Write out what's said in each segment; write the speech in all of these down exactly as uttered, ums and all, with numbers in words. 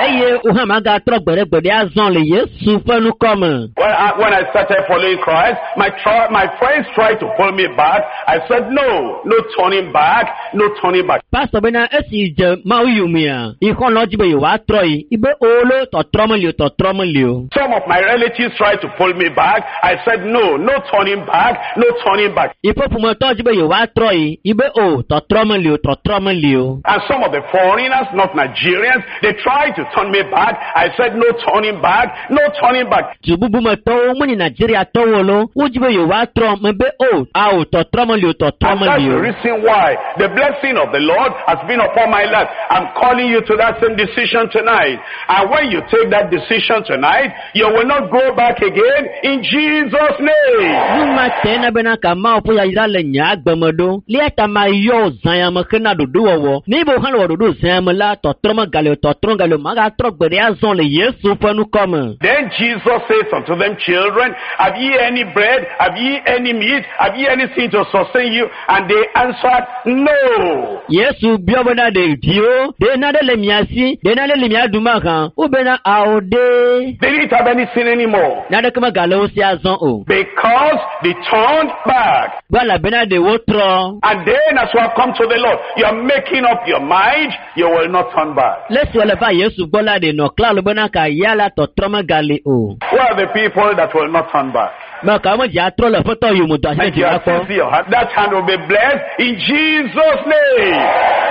Eye uhamaga trogbere gbede azon le Yesu fenu come. When I, when I started following Christ, my tr- my friends tried to pull me back. I said, no, no turning back, no turning back. Pastor bena esi je ma uyumia. Ikon loji be wa troi. Ibe olo to tromelio to tromelio. Some of my relatives tried to pull me back. I said, no, no turning back, no turning back. Ipo pumo toji be wa troi. Ibe o to tromelio to tromelio. And some of the foreigners, not Nigerians, they tried to turn me back. I said, no turning back, no turning back. Jububu mato muni Nigeria to wolo. Ujibe yo wa trom mebe o au to tromelio to tromelio. That's the reason why the blessing of the Lord has been upon my life. I'm calling you to that same decision tonight. And when you take that decision tonight, you will not go back again in Jesus' name. Numa tena bena kama opo ya irale nya agbemodo. Lieta ma yo zanyama kena dudu wowo. Nibo han wo dudu zanyama la to troma gale to tron gale maga trok bere azon le Yesu fenu come. Then Jesus says unto them, children, have ye any bread? Have ye any meat? Have ye anything to sustain you? And they answered, no. Yesu biobona de dio. De na de le miasi. De na de le miaduma kan. Ubena aode. They didn't have anything anymore. Na de kama gale o si azon o. Because they turned back. Wala bena de wotro. And then as you have come to the Lord, you are making up your mind, you will not turn back. Let's wala ba Yesu bola de no klalo bena ka yala to troma gale o. Who are the people that will not turn back? Ma ka mo ja tro le foto yu mo do ase And ti you wa are ko. sincere. That hand will be blessed in Jesus' name.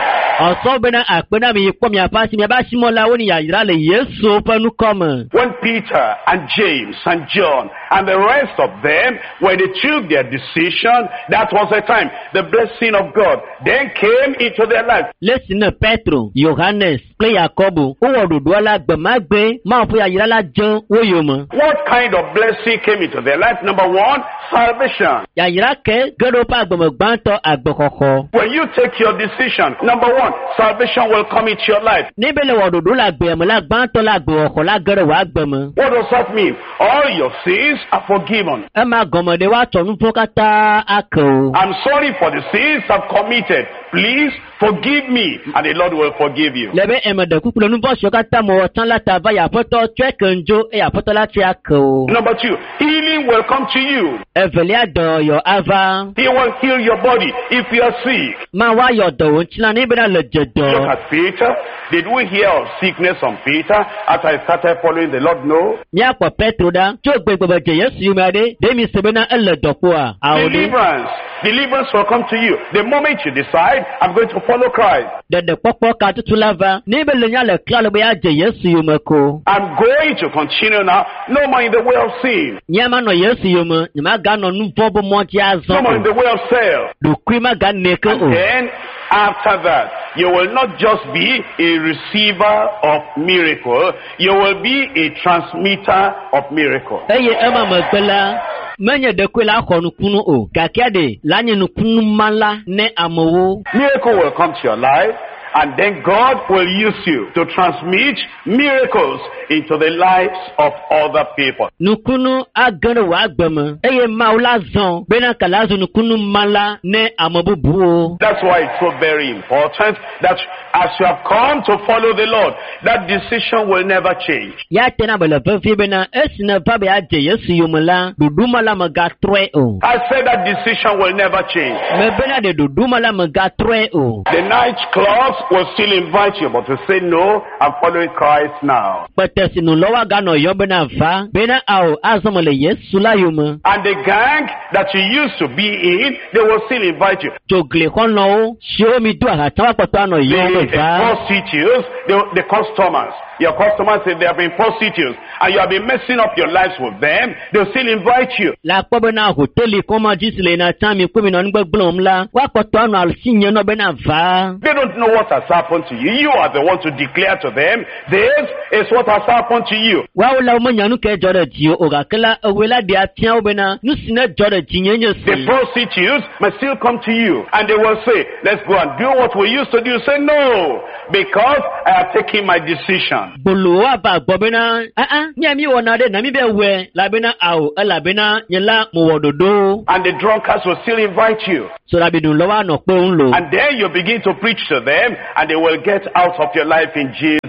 Oso bena akpena mi ko mi apasi mi ba simo la woni ya ira le Yesu fenu come. When Peter and James and John and the rest of them, when they took their decision, that was the time the blessing of God then came into their life. Listen Petro, Johannes, play Jacobo, o wododo ala gbemagbe ma fu ya ira la jan woyomo. What kind of blessing came into their life? Number one, salvation. Ya ira ke gedo pa gbemogbanto agbokoko. When you take your decision, number one, salvation will come into your life. Nibele wododo la gbemo la gbanto la gboko la gere wa gbemo. What does that mean? All your sins are forgiven. E ma gomode wa tonu fokata ako. I'm sorry for the sins I've committed. Please forgive me, and the Lord will forgive you. Lebe emede kukulo nu bo shokata mo tan lata ba ya foto twekenjo e ya foto lati ako. Number two, healing will come to you. Evelia do yo ava. He will heal your body if you are sick. Ma wa yo do nchina ni bena le jedo. Look at Peter. Did we hear of sickness on Peter after I started following the Lord? No. Mi apo Petro da, tí ó gbé gbogbo jẹ Yesu yumade, demi sebena ele dopoa. Deliverance. Deliverance will come to you. The moment you decide, I'm going to follow Christ. Dede popo ka tutu lava, ni be le nya le kla le be ya je Yesu yumeko. I'm going to continue now. No more in the way of sin. Nyama no Yesu yume, ni ma ga no nu bobo mo ti azon. No more in the way of self. Do kwima ga neke o. And then, after that, you will not just be a receiver of miracle, you will be a transmitter of miracle. Eye ema magbela, menye de kwela khonu kunu o. Kakiade, lanye nu kunu mala ne amowo. Miracle will come to your life, and then God will use you to transmit miracles into the lives of other people. Nukunu agana wa agbama. Eye maula zon. Bena kalazo nukunu mala ne amobubu. That's why it's so very important that as you have come to follow the Lord, that decision will never change. Ya tena bela vefi bena esina babe aje Yesu yumala. Duduma la magatwe o. I said that decision will never change. Me bena de duduma la magatwe o. The night clubs will still invite you, but to say no, I'm following Christ now. But tesinu lowa gano yo bena va. Bena ao azamale Yesu la yuma. And the gang that you used to be in, they will still invite you. Jogle kono show me do ha tawa patano yo The va. prostitutes, the, the customers, your customers, if they have been prostitutes, and you have been messing up your lives with them, they'll still invite you. La kwa na hoteli koma jisile na tami kumi na ngbe blom la. Wa patano al sinye no bena va. They don't know what has happened to you. You are the one to declare to them, this is what has happened to you. Wa ula umanyanu ke jore jiyo ogakela owela dia tian obena nusine jore jinyenye The si. prostitutes may still come to you, and they will say, let's go and do what we used to do. Say no, because I have taken my decision. Bulu wa ba gbobena ah ah nyami wona de na mi be we labena awo elabena nyela mo wododo. And the drunkards will still invite you. So la bidun lo wa no pe un lo. And then you begin to preach to them, and they will get out of your life in Jesus'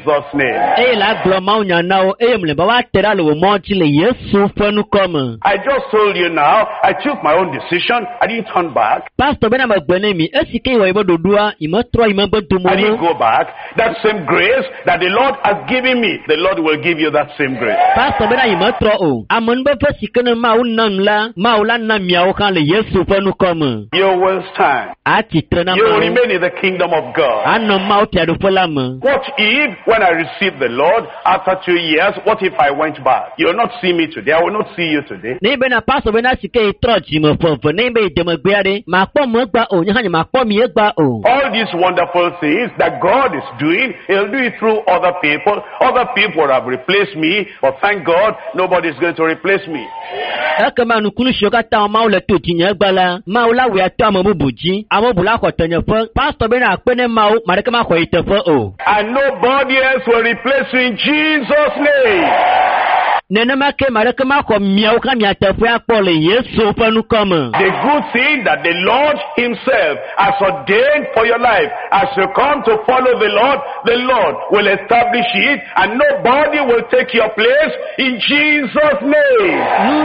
Jesus' name. Eye la gblɔ mawu nya na wo eye mle ba wa te ɖa le wo mɔ dzi le Yesu ƒe nukɔ me. I just told you now, I took my own decision. I didn't turn back. Pastor bena me gbe ne mi esi ke wɔ yibe ɖoɖoa yi me trɔ yi me be domo I didn't no. go back. That same grace that the Lord has given me, the Lord will give you that same grace. Pastor bena yi me trɔ o. Ame nu be ƒe si ke ne mawu nam la, mawu la na miawo hã le Yesu ƒe nukɔ me. You will stand. Atsitre na You will mawu. remain in the kingdom of God. Anɔ mawu fiaɖuƒe la me. What if, when I received the Lord, after two years, what if I went back? You will not see me today. I will not see you today. Ne bena pastor bena si ke yi trɔ dzime ƒeƒe ne be yi demegbea ɖe makpɔ me gba o nye hã nye makpɔ mi egba o. All these wonderful things that God is doing, He'll do it through other people. Other people have replaced me, but thank God, nobody is going to replace me. Ekema nukunu siwo katã mawu le to dzinye egba la, mawu la wɔe ato ame bubu dzi, ame bubu la xɔ tenyeƒe. Pastor bena akpe ne mawu, ame ɖeke ma xɔ yi teƒe o. And nobody else will replace you in Jesus' name. Nenema ke ame ɖeke ma xɔ miawo hã mia teƒe akpɔ le Yesu ƒe nukɔ me. The good thing that the Lord Himself has ordained for your life, as you come to follow the Lord, the Lord will establish it, and nobody will take your place in Jesus' name.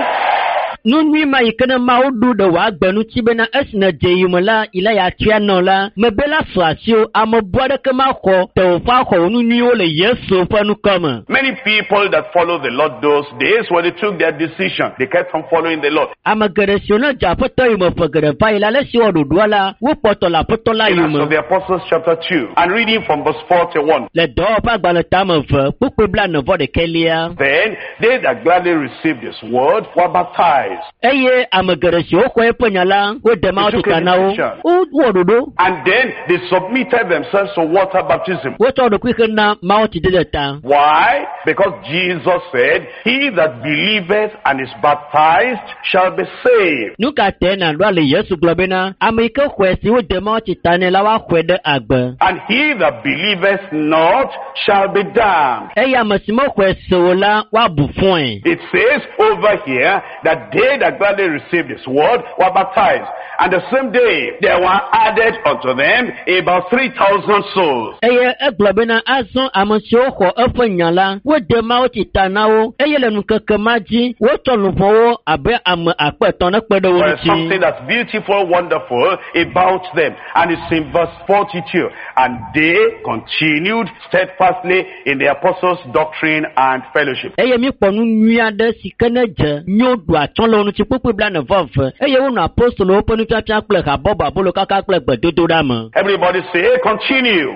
Nu nui ma yi ke ne mawu ɖu ɖe wòa gbe ŋuti bena esi ne dze yi me la, yi la ya tia nɔ la, mebe la sɔ asiwo, ame bu aɖeke ma xɔ te wòƒe axɔ wo nu nyuiwo le Yesu ƒe nukɔ me. Many people that follow the Lord those days, when they took their decision, they kept on following the Lord. Ame geɖe siwo ne dze aƒetɔ yi me ƒe geɖe va yi la, le si wɔ ɖoɖoa la, wokpɔtɔ le aƒetɔ la In yi Acts of me. the Apostles chapter two, and reading from verse forty-one. Le dɔwɔƒe agbalẽ tame eve, kpukpe blaene-vɔ ɖekɛlia. Then they that gladly received His word were baptized. Eye ame geɖe siwo xɔ eƒe nya la, wode mawo tuta na wo. Wowɔ ɖoɖo. And then they submitted themselves to water baptism. Wotsɔ ɖokui xe na mawo tsidede ta. Why? Because Jesus said, He that believeth and is baptized shall be saved. Nu ka te na ɖoa le Yesu gblɔ bena, ame yi ke xɔe si wode mawo tita nɛ la woaxɔe ɖe agbe. And he that believeth not shall be damned. Eye ame si mexɔe se o la, woabu fɔe. It says over here that they that gladly received His word were baptized. And the same day there were added unto them about three thousand souls. Eye egblɔ bena azɔ ame siwo xɔ eƒe nya la, wode mawo tita na wo. Eye le nukeke ma dzi, wotsɔ luʋɔwo abe ame akpe etɔ̃ ne kpe ɖe wo There is something ŋuti. that's beautiful, wonderful about them. And it's in verse forty-two. And they continued steadfastly in the apostles' doctrine and fellowship. Eye mi kpɔ nu nyui aɖe si ke ne dze nyo ɖu atsɔ le wo ŋuti kpukpu blaene-vɔ-eve. Eye wonɔ apostolowo ƒe nufiafia kple habɔbɔ abolo kaka kple gbedodoɖa me. Everybody say, continue.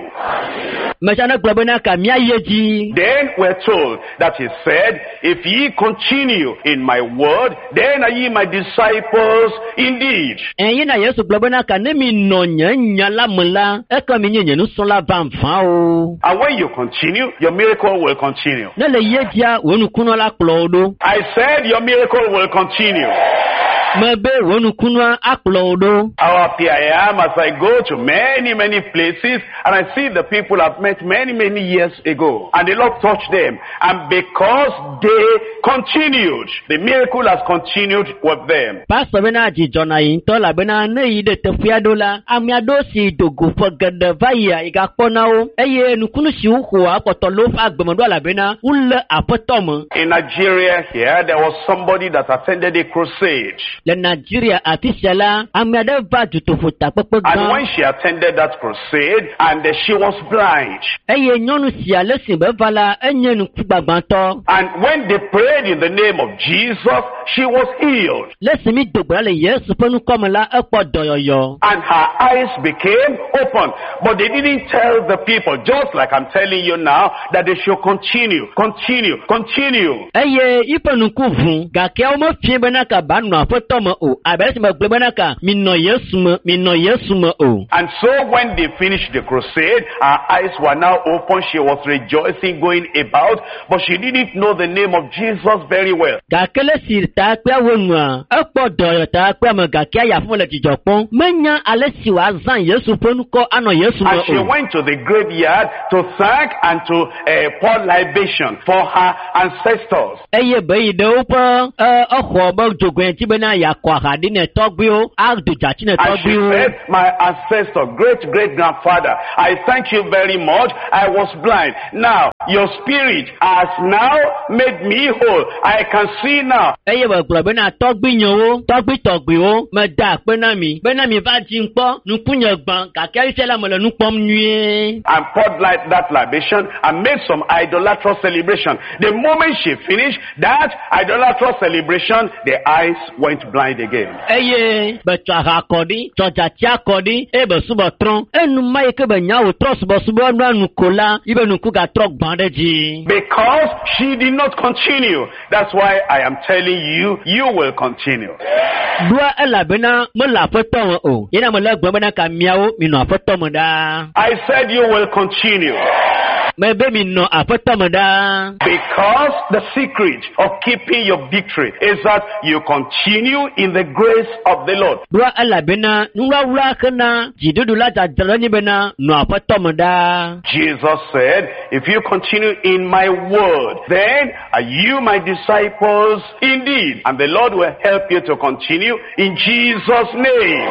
Mesia ne gblɔ bena ka míayi edzi. Then we're told that He said, if ye continue in my word, then are ye my disciples indeed. Ɛyin na Yesu gblɔ bena ka ne mi nɔ nye nya la me la, eke mi nye nye nusrɔ̃la vavã o. And when you continue, your miracle will continue. Ne le ye dzia, wo nukunɔ la kplɔ wo ɖo. I said your miracle will continue. Mebe wo nukunɔa akplɔ wo ɖo. How happy I am as I go to many, many places and I see the people I've met many, many years ago. And the Lord touched them. And because they continued, the miracle has continued with them. Pastor bena dzidzɔ na yi ŋutɔ elabena ne yi ɖe teƒea ɖo la, ame aɖewo si do go ƒe geɖe va yia, yi gakpɔ na wo. Eye nukunu si woxɔa akpɔtɔ le woƒe agbemeɖo elabena wole aƒetɔ me. In Nigeria here, there was somebody that attended a crusade. Le Nigeria afi sia la, ame aɖe va dutoƒo takpekpe And gã. when she attended that crusade, and uh, she was blind. Eye nyɔnu sia le si be va la, enye ŋkugbagbãtɔ. And when they prayed in the name of Jesus, she was healed. Le si mi do gbe ɖa le Yesu ƒe nukɔme la, ekpɔ dɔyɔyɔ. And her eyes became open. But they didn't tell the people, just like I'm telling you now, that they should continue, continue, continue. Eye iƒe nuku ʋu, gake wo mefie bena ka ba nɔ aƒetɔ me o. Abe esi megblɔ bena ka minɔ Yesu me, minɔ Yesu me o. And so when they finished the crusade, her eyes were now open. She was rejoicing, going about, but she didn't know the name of Jesus very well. Gake le si ta kpea wo nua, ekpɔ dɔyɔ ta kpea me gake ayafo le dzidzɔ kpɔm. Menya ale si wòazã Yesu ƒe nukɔ anɔ Yesu And she me o. went to the graveyard to thank and to uh, pour libation for her ancestors. Eye be yi ɖe woƒe eh, exɔ be dzogoe ŋuti bena yakɔ ahadi ne tɔgbiwo adudzatsi ne And she tɔgbiwo. said, my ancestor, great-great-grandfather, I thank you very much. I was blind. Now, your spirit has now made me whole. I can see now. Eye gbegblɔ bena tɔgbinyewo tɔgbitɔgbiwo meda akpe na mi bena mi va dzi ŋkpɔ nukunye gbã gake ese la mele nu kpɔm nyuie. And poured like that libation and made some idolatrous celebration. The moment she finished that idolatrous celebration, the eyes went blind again. Eye betsɔ aha kɔɖi tsɔ dzatsi akɔɖi eye be subɔ trɔ enuma yi ke be nyawo trɔ subɔsubɔ nua nuko la yi be nuku gatrɔ gbã ɖe dzi. Because she did not continue. That's why I am telling you, you will continue. Ɖoa elabena mele aƒetɔ me o yena mele gblɔm bena ka miawo minɔ aƒetɔ me ɖaa. I said you will continue. Mebe minɔ aƒetɔ me ɖaa. Because the secret of keeping your victory is that you continue in the grace of the Lord. Ɖoa elabena nuwuwua hena dziɖuɖu la dzadzra nyi bena nɔ aƒetɔ me ɖaa. Jesus said, if you continue in my word, then are you my disciples indeed. And the Lord will help you to continue in Jesus' name.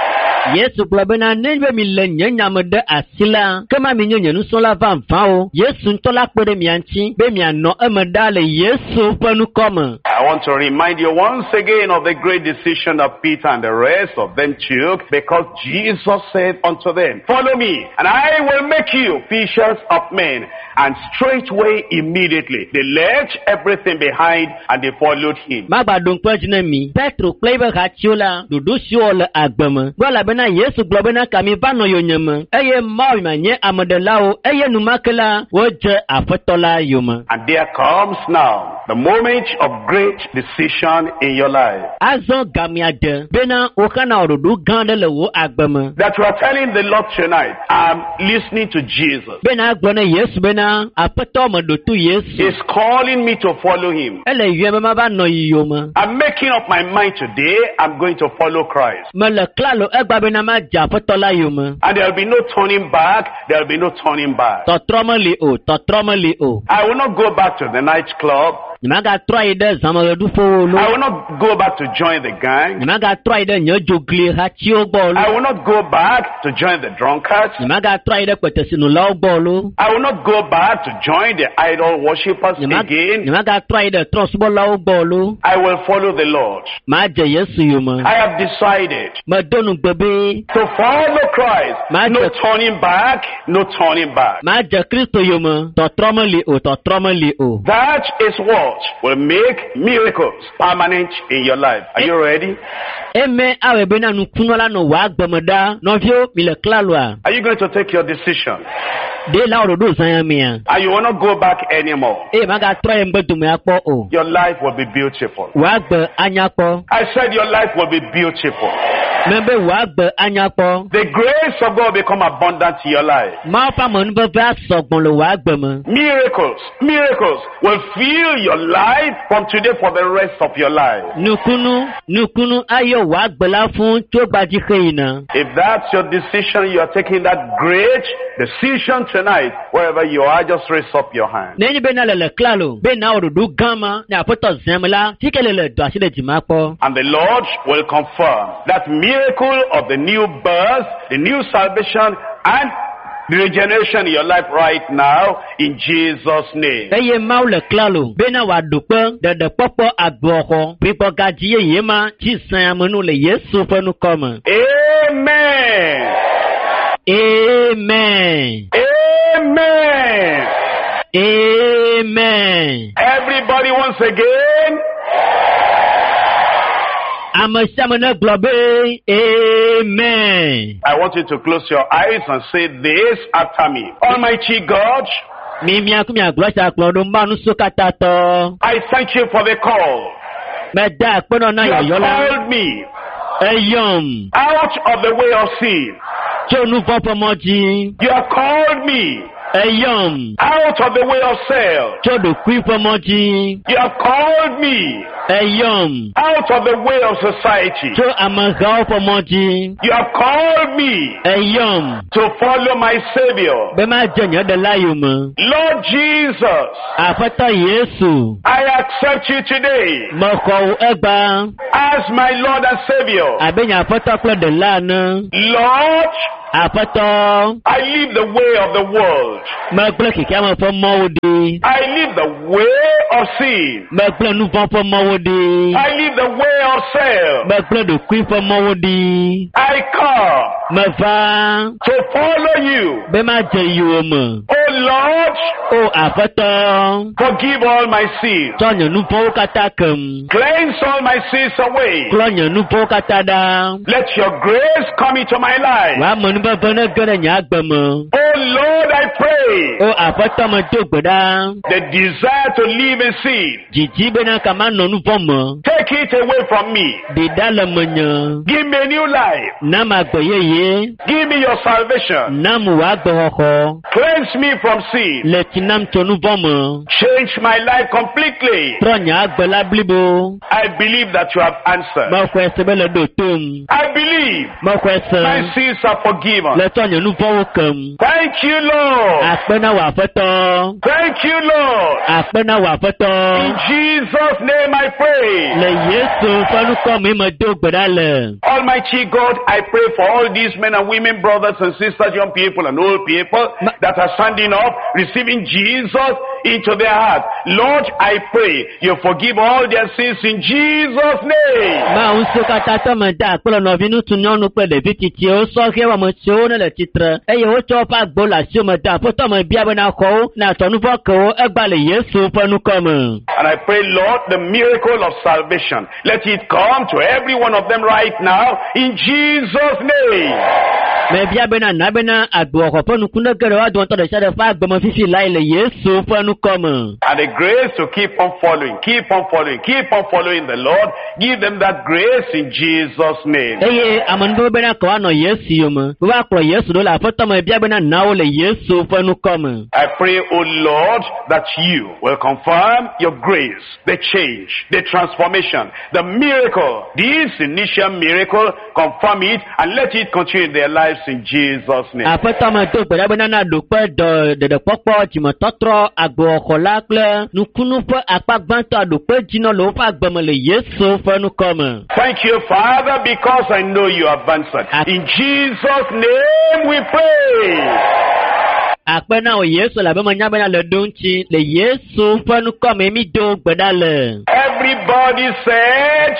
Yesu gblɔ bena ne be mi le nye nyame ɖe asi la, ke ma mi nye nye nusrɔ̃la vavãwo. Yesu ŋutɔ la kpe ɖe mia ŋuti be mianɔ eme ɖa le Yesu ƒe nukɔ me. I want to remind you once again of the great decision that Peter and the rest of them took, because Jesus said unto them, follow me, and I will make you fishers of men. And straightway, immediately, they left everything behind and they followed him. Magbado ŋkpe dzi ne mi. Petro kple eƒe hatsiwo la, ɖoɖo siwo le agbe me. Gblɔ elabena Yesu gblɔ bena kami va nɔ yonyeme, eye Mawu manye ameɖelawo, eye numake la, wodze Aƒetɔ la yome. And there comes now the moment of great decision in your life. Azɔ gamia de bena woxana ɖoɖo gã aɖe le wo agbe me. That you are telling the Lord tonight, I'm listening to Jesus. Bena agblɔ ne Yesu bena Aƒetɔ me ɖo to Yesu. He's calling me to follow him. Ele yɔe be mava nɔ yiyome. I'm making up my mind today, I'm going to follow Christ. Mele klalo egba bena madze Aƒetɔ la yome. And there'll be no turning back, there'll be no turning back. Tɔtrɔ meli o, tɔtrɔ meli o. I will not go back to the nightclub. Nyemagatrɔ yi ɖe zãmeɣeɖuƒewo lo. I will not go back to join the gang. Nyemagatrɔ yi ɖe nye dzogli hatsiwo gbɔ I lo. will not go back to join the drunkards. Nyemagatrɔ yi ɖe kpetesinulawo gbɔ lo. I will not go back to join the idol worshippers again. Nyemagatrɔ yi ɖe trɔ̃subɔlawo gbɔ lo. I will follow the Lord. Madze Yesu yome. I have decided Medo nugbe be to follow Christ. Madze- No turning back, no turning back. madze Kristo yome. Tɔtrɔ meli o, tɔtrɔ meli o. That is what will make miracles permanent in your life. Are you ready? Eme awɔ bena nukunɔ la nɔ wò agbe me ɖa. Nɔviwo mi le klaloa. Are you going to take your decision? De la wo ɖoɖo zãya mea. And you will not go back anymore. Eye magatrɔ yi ŋgbe dome akpɔ o. Your life will be beautiful. Wò agbe anyakpɔ. I said your life will be beautiful. Me be wò agbe anyakpɔ. The grace of God will become abundant in your life. Mawu ƒe amenuveve asɔgbɔ le wò agbe me. Miracles, miracles will fill your life from today for the rest of your life. Nukunu, nukunu ayɔ wò agbe la fún tso gbadzi xe yina. If that's your decision, you are taking that great decision tonight, wherever you are, just raise up your hand. Nenyi bena le le klalo, bena wò ɖoɖo gã ma, ne Aƒetɔ zãme la, tike le le do asi ɖe dzima kpɔ. And the Lord will confirm that miracle of the new birth, the new salvation, and the regeneration in your life right now, in Jesus' name. Eye Mawu le klalo, bena wòaɖo kpe ɖeɖekpɔkpɔ agboxɔ, prikpɔ gadzi yeye ma, tsi zãyamenu le Yesu ƒe nukɔ me. Amen. Amen. Amen. Amen. Everybody once again. Ame sia ame ne gblɔ be Amen. I want you to close your eyes and say this after me. Almighty God, Mi miaku miagblɔ sia kplɔ ɖo manu so katã tɔ. I thank you for the call. Meda akpenɔ na You have yɔyɔ la. called me Eyɔm out of the way of sin. tso nu vɔ ƒe mɔ dzi. You have called me Eyom. out of the way of self. Todo kuipomoji. You have called me Eyom. out of the way of society. To amagao pomoji. You have called me Eyom. to follow my Savior. Bema jenya de layum. Lord Jesus, Afata Yesu. I accept you today Moko eba. as my Lord and Savior. Abenya afata klo de lana. Lord, Afata. I live the way of the world. Magble kiki ama fo mawodi. I live the way of sin. Magble nu fo fo mawodi. I live the way of self. Magble do kui fo mawodi. I come Mava. to follow you. Bema je yuom. Oh Lord, O afata. forgive all my sins. Tonyo nu fo katakem. Cleanse all my sins away. Klonyo nu fo katada. Let your grace come into my life. Wa monu ba bana gana nya gbemo. Oh Lord, I pray O afata mo to gbeda. the desire to live in sin, Jiji bena kama no nu fo mo. take it away from me. De dala monyo. Give me a new life. Na ma gboyeye. Give me your salvation. Na mu wa gbohoko. Cleanse me from sin. Le tinam to nu fo mo. Change my life completely. Tronya agbela blibo. I believe that you have answered. Mo ko ese bele do tum. I believe Mo ko my ese. sins are forgiven. Le tonyo nu fo kam. Thank you, Lord. Apena wa foto. Thank you, Lord. Apena wa In foto. Jesus' name I pray. Le Yesu fanu ko mi mo do gbeda le. Almighty God, I pray for all these men and women, brothers and sisters, young people and old people Ma- that are standing up, receiving Jesus into their heart. Lord, I pray you forgive all their sins in Jesus' name. Ma un so kata to mo da pelo no vinu tu nyonu pe de vititi o so ke wa mo se o na le titre. E ye o cho pa gbo la si o mo da po to mo bia be na ko na to nu fo ko e gba le Yesu fanu ko mo. And I pray, Lord, the miracle of salvation, let it come to every one of them right now in Jesus' name. Me bia be na na be na agbo ko fanu kun de gere wa do to de se de fa agbo mo fifi lai le Yesu fanu ko mo. And the grace to keep on following, keep on following, keep on following the Lord. Give them that grace in Jesus' name. Eye amon bo be na ko no Yesu yo mo. Bo ba kro Yesu do la foto mo bia be na na o le Yesu fanu ko mo. I pray, O Lord, that you will confirm your grace, the change, the transformation, the miracle, this initial miracle, confirm it and let it continue in their lives in Jesus' name. Afata ma to gbeda be na na do pe do de de popo ti mo totro agbo okola kle nukunu pe apagban to do pe jina lo fa gbemo le Yesu fanu ko mo. Thank you, Father, because I know you have answered. In Jesus' name we pray. Apena o Yesu la be mo nya be na le donchi le Yesu fanu ko mo mi do gbeda le. Everybody said,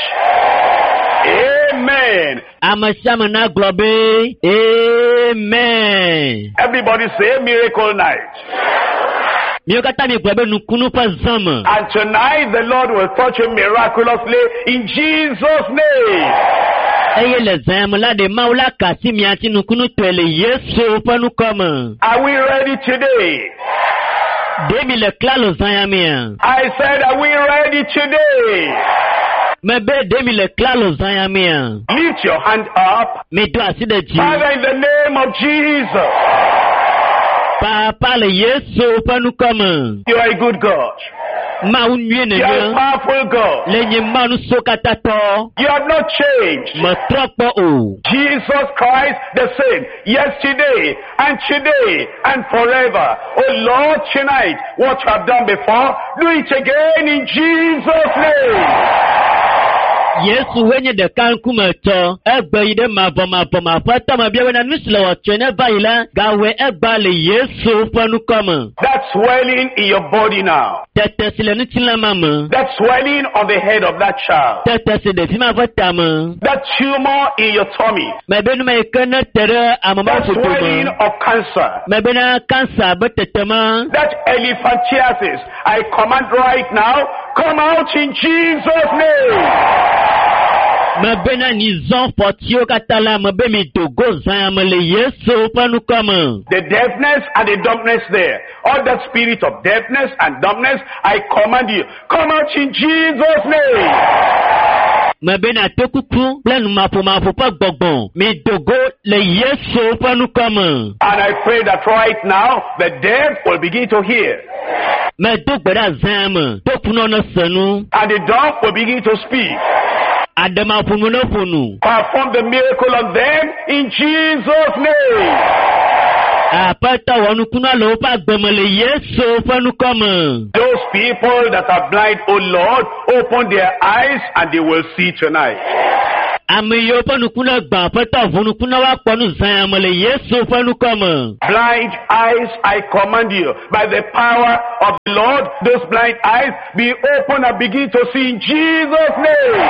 Amen. Amashama na globe. Amen. Everybody say miracle night. Mi o kata mi globe nukunu pa zama. And tonight the Lord will touch you miraculously in Jesus' name. Eye le zama la de maula kasi mi ati nukunu tele Yesu fanu ko mo. Are we ready today? Demi le klalo zayamia. I said, are we ready today? Mebe demi le klalo zayamia. Lift your hand up. Me do aside ji. Father, in the name of Jesus, Papa le Yesu fanu ko mo. you are a good God. Ma unye ne You are a yo. powerful God. Le nye manu sokata to. You have not changed. Ma tropo o. Jesus Christ the same, yesterday and today and forever. Oh Lord, tonight, what you have done before, do it again in Jesus' name. Yesu wenye de kanku meto. Egbe ide mavo mavo mafata mabiewe na nusile wachene vaila. Gawe egba le Yesu fanu kama. That swelling in your body now. Tete sile nutila mama. That swelling on the head of that child. Tete sile fima votama. That tumor in your tummy. Mebenu me ikene tere amama That swelling futuma. of cancer. Mebena kansa betetema. That elephantiasis. I command right now, come out in Jesus' name. Mebena nizon potio katala mebe mi togo zayamele Yesu fanu kama. The deafness and the dumbness there. All that spirit of deafness and dumbness, I command you, come out in Jesus' name. Me bena to kuku plein mapo mapo pa gbogbon. Me dogo le Yesu panu kama. And I pray that right now the deaf will begin to hear. Me dogbeda zam. Dokuno no senu. And the dumb will begin to speak. Adama punu no punu. Perform the miracle on them in Jesus' name. Apata wanu kuna lo pa gbemele Yesu panu kama. Those people that are blind, oh Lord, open their eyes and they will see tonight. Amiyo panu kuna gba apata vunu kuna wa ponu zayamele Yesu panu kama. Blind eyes, I command you, by the power of the Lord, those blind eyes be open and begin to see in Jesus' name.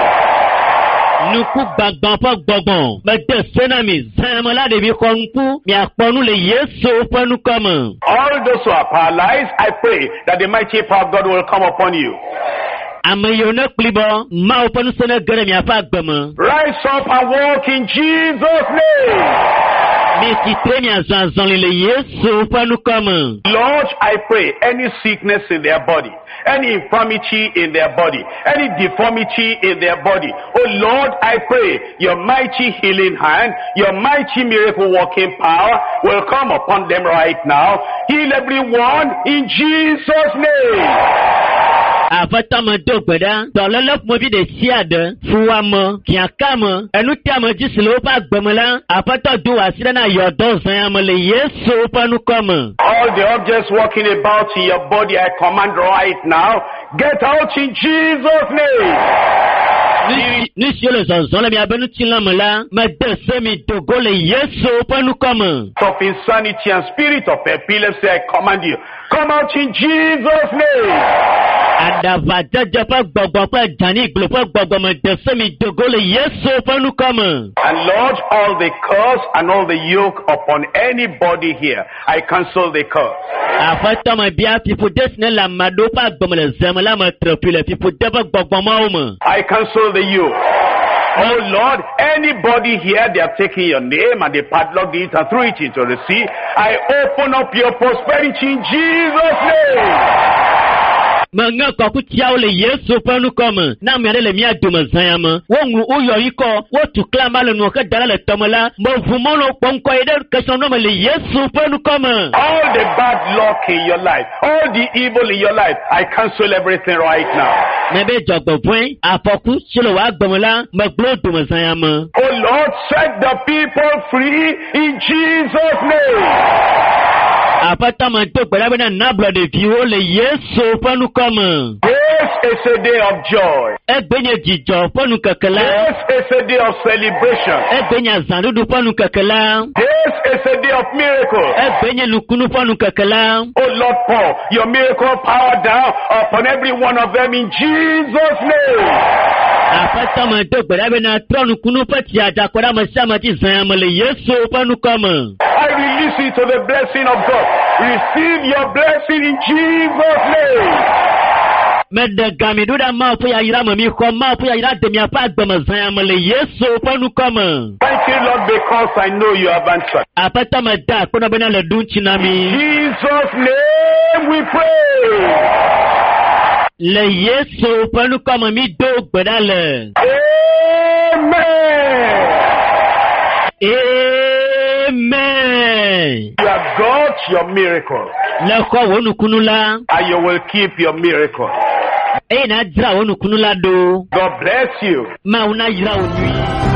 Nuku gbagban pa gbogbo. Me de senami zayamela de bi konku mi aponu le Yesu panu kama. All those who are paralyzed, I pray that the mighty power of God will come upon you. Amiyo ne klibo ma oponu sene gere mi apa gbema. Rise up and walk in Jesus' name. Mi kitre mi azazon le Yesu panu kama. Lord, I pray any sickness in their body, any infirmity in their body, any deformity in their body. Oh Lord, I pray your mighty healing hand, your mighty miracle working power will come upon them right now. Heal everyone in Jesus' name. Avata me do gbeda, dolele mo bi de siade, fuwa mo, kiaka mo, enu tia mo jisilo pa gbemela, apata do asida na yodo zanyamele Yesu panu kama. All the objects walking about in your body, I command right now, get out in Jesus' name. Ni si le zonzon le mi abenu tilamela, me de se mi dogo le Yesu panu kama. Of insanity and spirit of epilepsy, I command you, come out in Jesus' name. Adava japa gbogbo pa jani glopa gbogbo me de se mi dogo le Yesu panu kama. And Lord, all the curse and all the yoke upon anybody here, I cancel the curse. Avata me bia people desne la mado pa gbomele zemela me tropile people deba gbogbo ma o. I cancel the yoke. Oh Lord, anybody here, they are taking your name and they padlock it and threw it into the sea. I open up your prosperity in Jesus' name. Manga kwaku tiao le Yesu panu kama. Na miare le miya duma zayama. Wongu uyo yiko. Wotu klama le nuoka dala le tomala. Mwavumono ponko ede kasonoma le Yesu panu kama. All the bad luck in your life, all the evil in your life, I cancel everything right now. Nebe jogbo pwen. Apoku chilo wa gbomala. Maglo duma zayama. Oh Lord, set the people free in Jesus' name. Apata manto gbadabena nabla de viwo le Yesu panu kama. This is a day of joy. Ebenye jijo panu kakala. This is a day of celebration. Ebenya zandudu panu kakala. This is a day of miracle. Ebenye lukunu panu kakala. Oh Lord, pour your miracle power down upon every one of them in Jesus' name. Apata manto gbadabena tronu kunu pati ajakora masama ti zayamale Yesu panu kama. I release you to the blessing of God. Receive your blessing in Jesus' name. Mede gami duda ma pu ya ira mami ko ma pu ya ira de mi apa gbama zayamale Yesu panu kama. Thank you, Lord, because I know you have answered. Apata mada kona bena le dunchi nami. Jesus' name we pray. Le Yesu panu kama mi do gbedale. Amen. Amen. You have got your miracle. Le kwa wonu kunula. And you will keep your miracle. E na jira wonu kunula do. God bless you. Ma una jira wonu.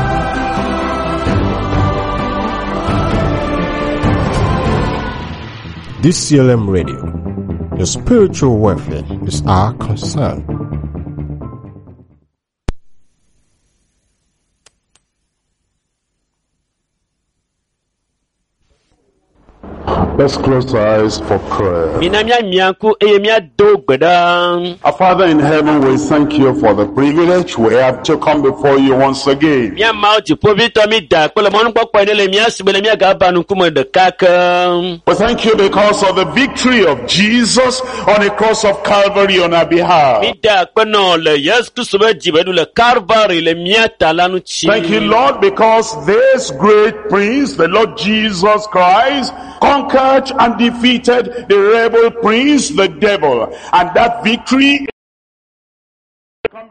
This C L M Radio, your spiritual welfare is our concern. Let's close our eyes for prayer. Our Father in heaven, we thank you for the privilege we have to come before you once again. We thank you because of the victory of Jesus on the cross of Calvary on our behalf. Thank you, Lord, because this great prince, the Lord Jesus Christ, conquered and defeated the rebel prince, the devil, and that victory come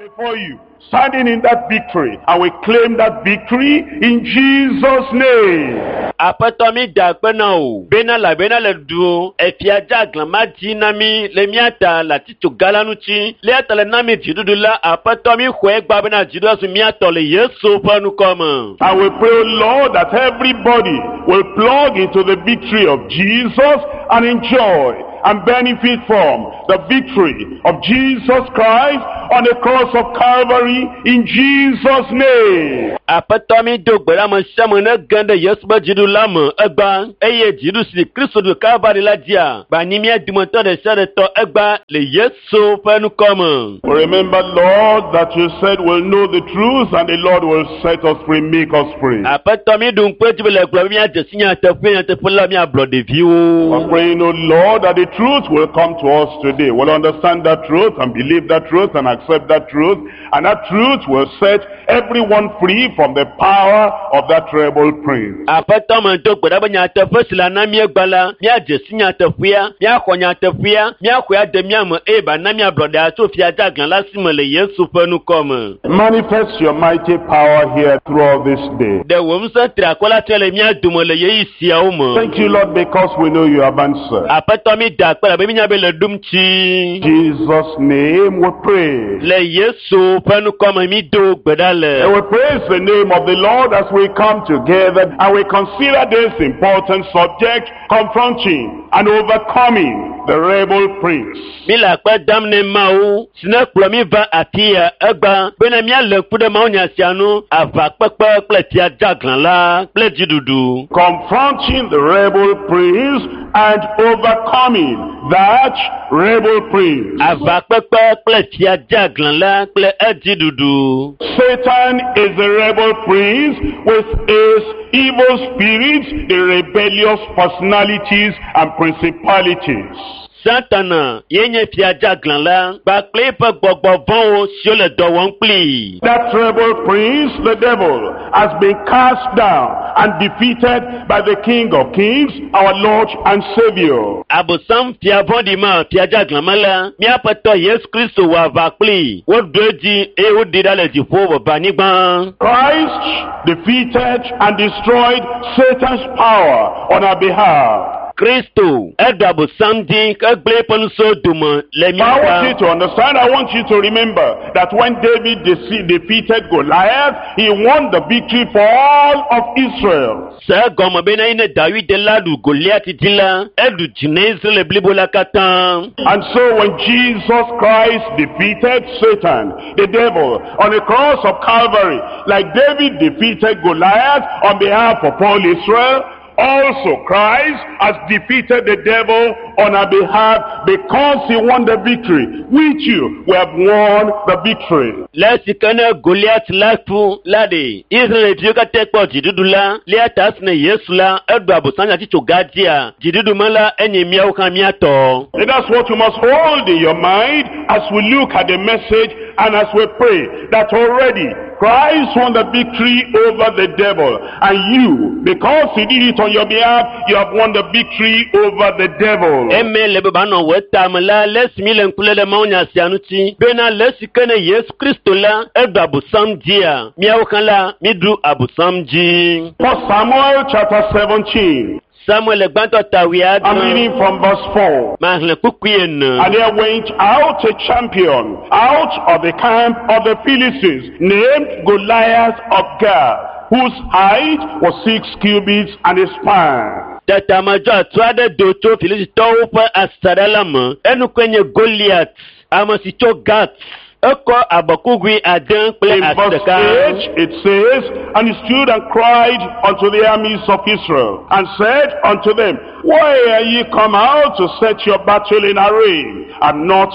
before you, standing in that victory, and we claim that victory in Jesus' name. Aƒetɔ mi da akpe na o. Bena la bena le du. Efia dzaglan ma dzi na mi le miata le atitso gala ŋuti. Liata le na mi dziɖuɖu la. Aƒetɔ mi xɔe gba bena dziɖuɖu su miatɔ le Yesu ƒe nukɔme. And we pray, Lord, that everybody will plug into the victory of Jesus and enjoy and benefit from the victory of Jesus Christ on the cross of Calvary in Jesus' name. Aƒetɔ mi do gbe ɖa me sia me ne ge ɖe Yesu ƒe dziɖuɖu la me egba eye dziɖuɖu si Kristo do Calvary la dzia banyi mía dometɔ ɖe sia ɖe tɔ egba le Yesu ƒe nukɔme. Remember, Lord, that you said we'll know the truth and the Lord will set us free, make us free. Aƒetɔ mi do ŋkpe dzi be le gblɔ be míadze si nyateƒe nyateƒe la míablɔ ɖeviwo. We're praying, oh Lord, that the truth will come to us today. We'll understand that truth and believe that truth and accept that truth. And that truth will set everyone free from the power of that rebel prince. Aƒetɔ me do gbe ɖa be nyateƒe si la na míegba la míadze si nyateƒea míaxɔ nyateƒea míaxɔe ade mía me eye bana míablɔ ɖea tso fia dzaglan la si me le Yesu ƒe nukɔme. Manifest your mighty power here throughout this day. De wò ŋusẽ tri akɔ la tre le mía dome le yeyi siawo me. Thank you, Lord, because we know you have answered. Aƒetɔ mi da akpe la be mínya be le ɖum tsi. Jesus' name we pray. Le Yesu ƒe nukɔme mi do gbe ɖa le. And we praise the name of the Lord as we come together and we consider this important subject, confronting and overcoming the rebel prince. Mi le akpe dam ne Mawu si ne kplɔ mi va afi ya egba bena míale ŋku ɖe Mawu nya sia nu avakpekpe kple fia dzaglan la kple dziɖuɖu. Confronting the rebel prince and overcoming that rebel prince. Avakpekpe kple fia dzaglan la kple edziɖuɖu. Satan is the rebel prince with his evil spirits, the rebellious personalities and principalities. Satana ye nye fia dzaglan la kpakple eƒe gbɔgbɔ vɔ̃wo siwo le dɔ wɔm kplii. That rebel prince, the devil, has been cast down and defeated by the King of Kings, our Lord and Savior. Abosam fia vɔ̃ɖi ma fia dzaglan ma la míaƒe tɔ Yesu Kristo wɔ ava kplii. Woɖo edzi eye woɖi ɖa le dziƒo wɔ va anyigba. Christ defeated and destroyed Satan's power on our behalf. Kristo eɖo abosam dzi egblẽ eƒe nusrɔ̃wo dome le I want you míaƒe. to understand, I want you to remember that when David de- defeated Goliath, he won the victory for all of Israel. Se egɔme bena yi ne David la ɖu Goliat dzi la eɖu dzi ne Israel blibo la katã. And so when Jesus Christ defeated Satan, the devil, on the cross of Calvary, like David defeated Goliath on behalf of all Israel, also Christ has defeated the devil on our behalf because he won the victory. With you, we have won the victory. Lẹ́sìkẹ́ ne Goliat la fu la ɖe Israel viwo katã kpɔ dziɖuɖu la lia ta si ne Yesu la eɖo abosam nya tsitso ga dzia dziɖuɖu me la enye míawo hã míatɔ. And that's what you must hold in your mind as we look at the message and as we pray that already Christ won the victory over the devil. And you, because he did it on your behalf, you have won the victory over the devil. Eme le be ba nɔ wɔ etame la lesi mi le ŋku le ɖe Mawu nya sia ŋuti bena lesike ne Yesu Kristo la eɖo abosam dzia míawo hã la mi ɖu abosam dzi. First Samuel chapter seventeen. Samuel gbãtɔ tawi I'm reading adre from verse four. mahlẽ kpukpui ene. And there went out a champion out of the camp of the Philistines, named Goliath of Gath, whose height was six cubits and a span. Tete amedzɔ atu aɖe do tso Filistitɔwo ƒe asaɖa la me. Enukue nye Goliat, ame si tso Gat. Ekɔ abɔkugui ade kple In asi verse ɖeka. eight it says, And he stood and cried unto the armies of Israel, and said unto them, Why are ye come out to set your battle in array? Am not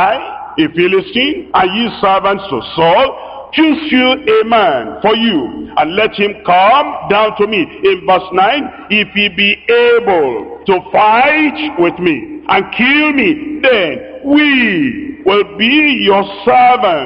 I a Philistine, and ye servants to Saul? Choose you a man for you, and let him come down to me. In verse nine, if he be able to fight with me and kill me, then we will be your servants.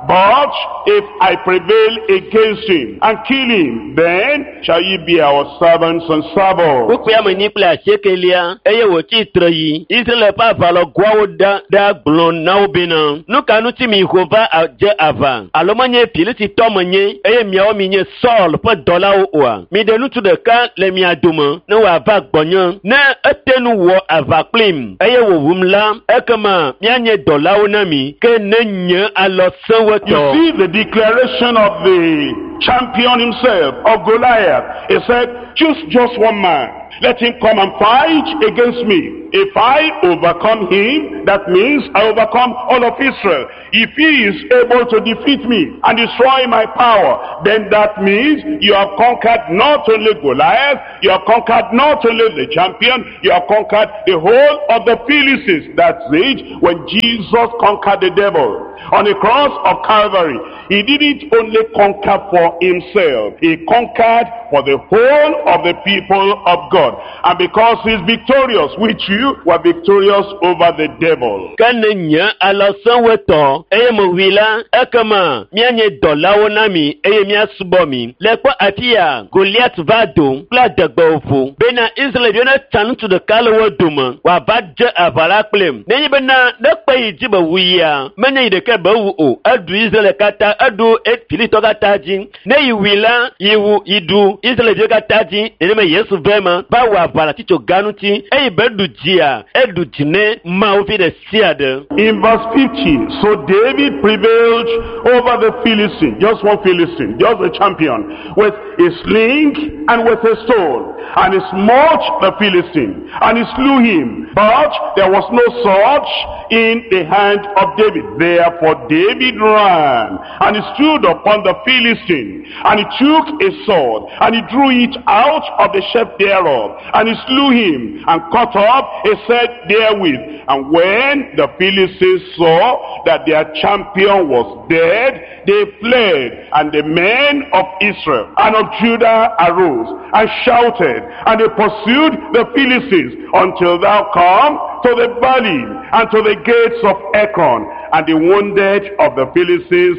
But if I prevail against him and kill him, then shall ye be our servants and servants. Ukwe amani pla shekelia eye wo chi treyi Israel pa valo gwawo da da glon na obina nuka nuti mi hova je ava alomanye piliti tomanye eye miawo minye Saul pa dola oa mi de nutu de ka le mi aduma na wa va gbonyan na etenu wo ava klim eye wo wumla ekama mianye dola onami ke nenye alo sanwoto. You see the declaration of the champion himself, of Goliath. He said, choose just one man. Let him come and fight against me. If I overcome him, that means I overcome all of Israel. If he is able to defeat me and destroy my power, then that means you have conquered not only Goliath, you have conquered not only the champion, you have conquered the whole of the Philistines. That's it. When Jesus conquered the devil on the cross of Calvary, he didn't only conquer for himself, he conquered for the whole of the people of God. And because he's victorious with you, were victorious over the devil. Kanenya alasan weto eye mo wila ekama mianye dola wonami eye mia subomi lepo atia Goliath vado pla degba ofu bena Israel yona tanu to the kalawo duma wa badje avala klem nenyi bena dekpa yijiba wiya menya ideke ba wu o adu Israel kata adu et filito kataji ne yiwila yiwu idu Israel de kataji ene Yesu vema ba wa vala ticho ganuti eye bedu jia edu jine ma ofi de siade. In verse fifty, so David prevailed over the Philistine, just one Philistine, just a champion, with a sling and with a stone, and he smote the Philistine, and he slew him, but there was no sword in the hand of David. Therefore David ran, and he stood upon the Philistine, and he took a sword, and he drew it out of the sheath thereof, and he slew him, and cut off a head therewith. And when the Philistines saw that their champion was dead, they fled, and the men of Israel and of Judah arose and shouted, and they pursued the Philistines until thou come to the valley and to the gates of Ekron. And the wounded of the Philistines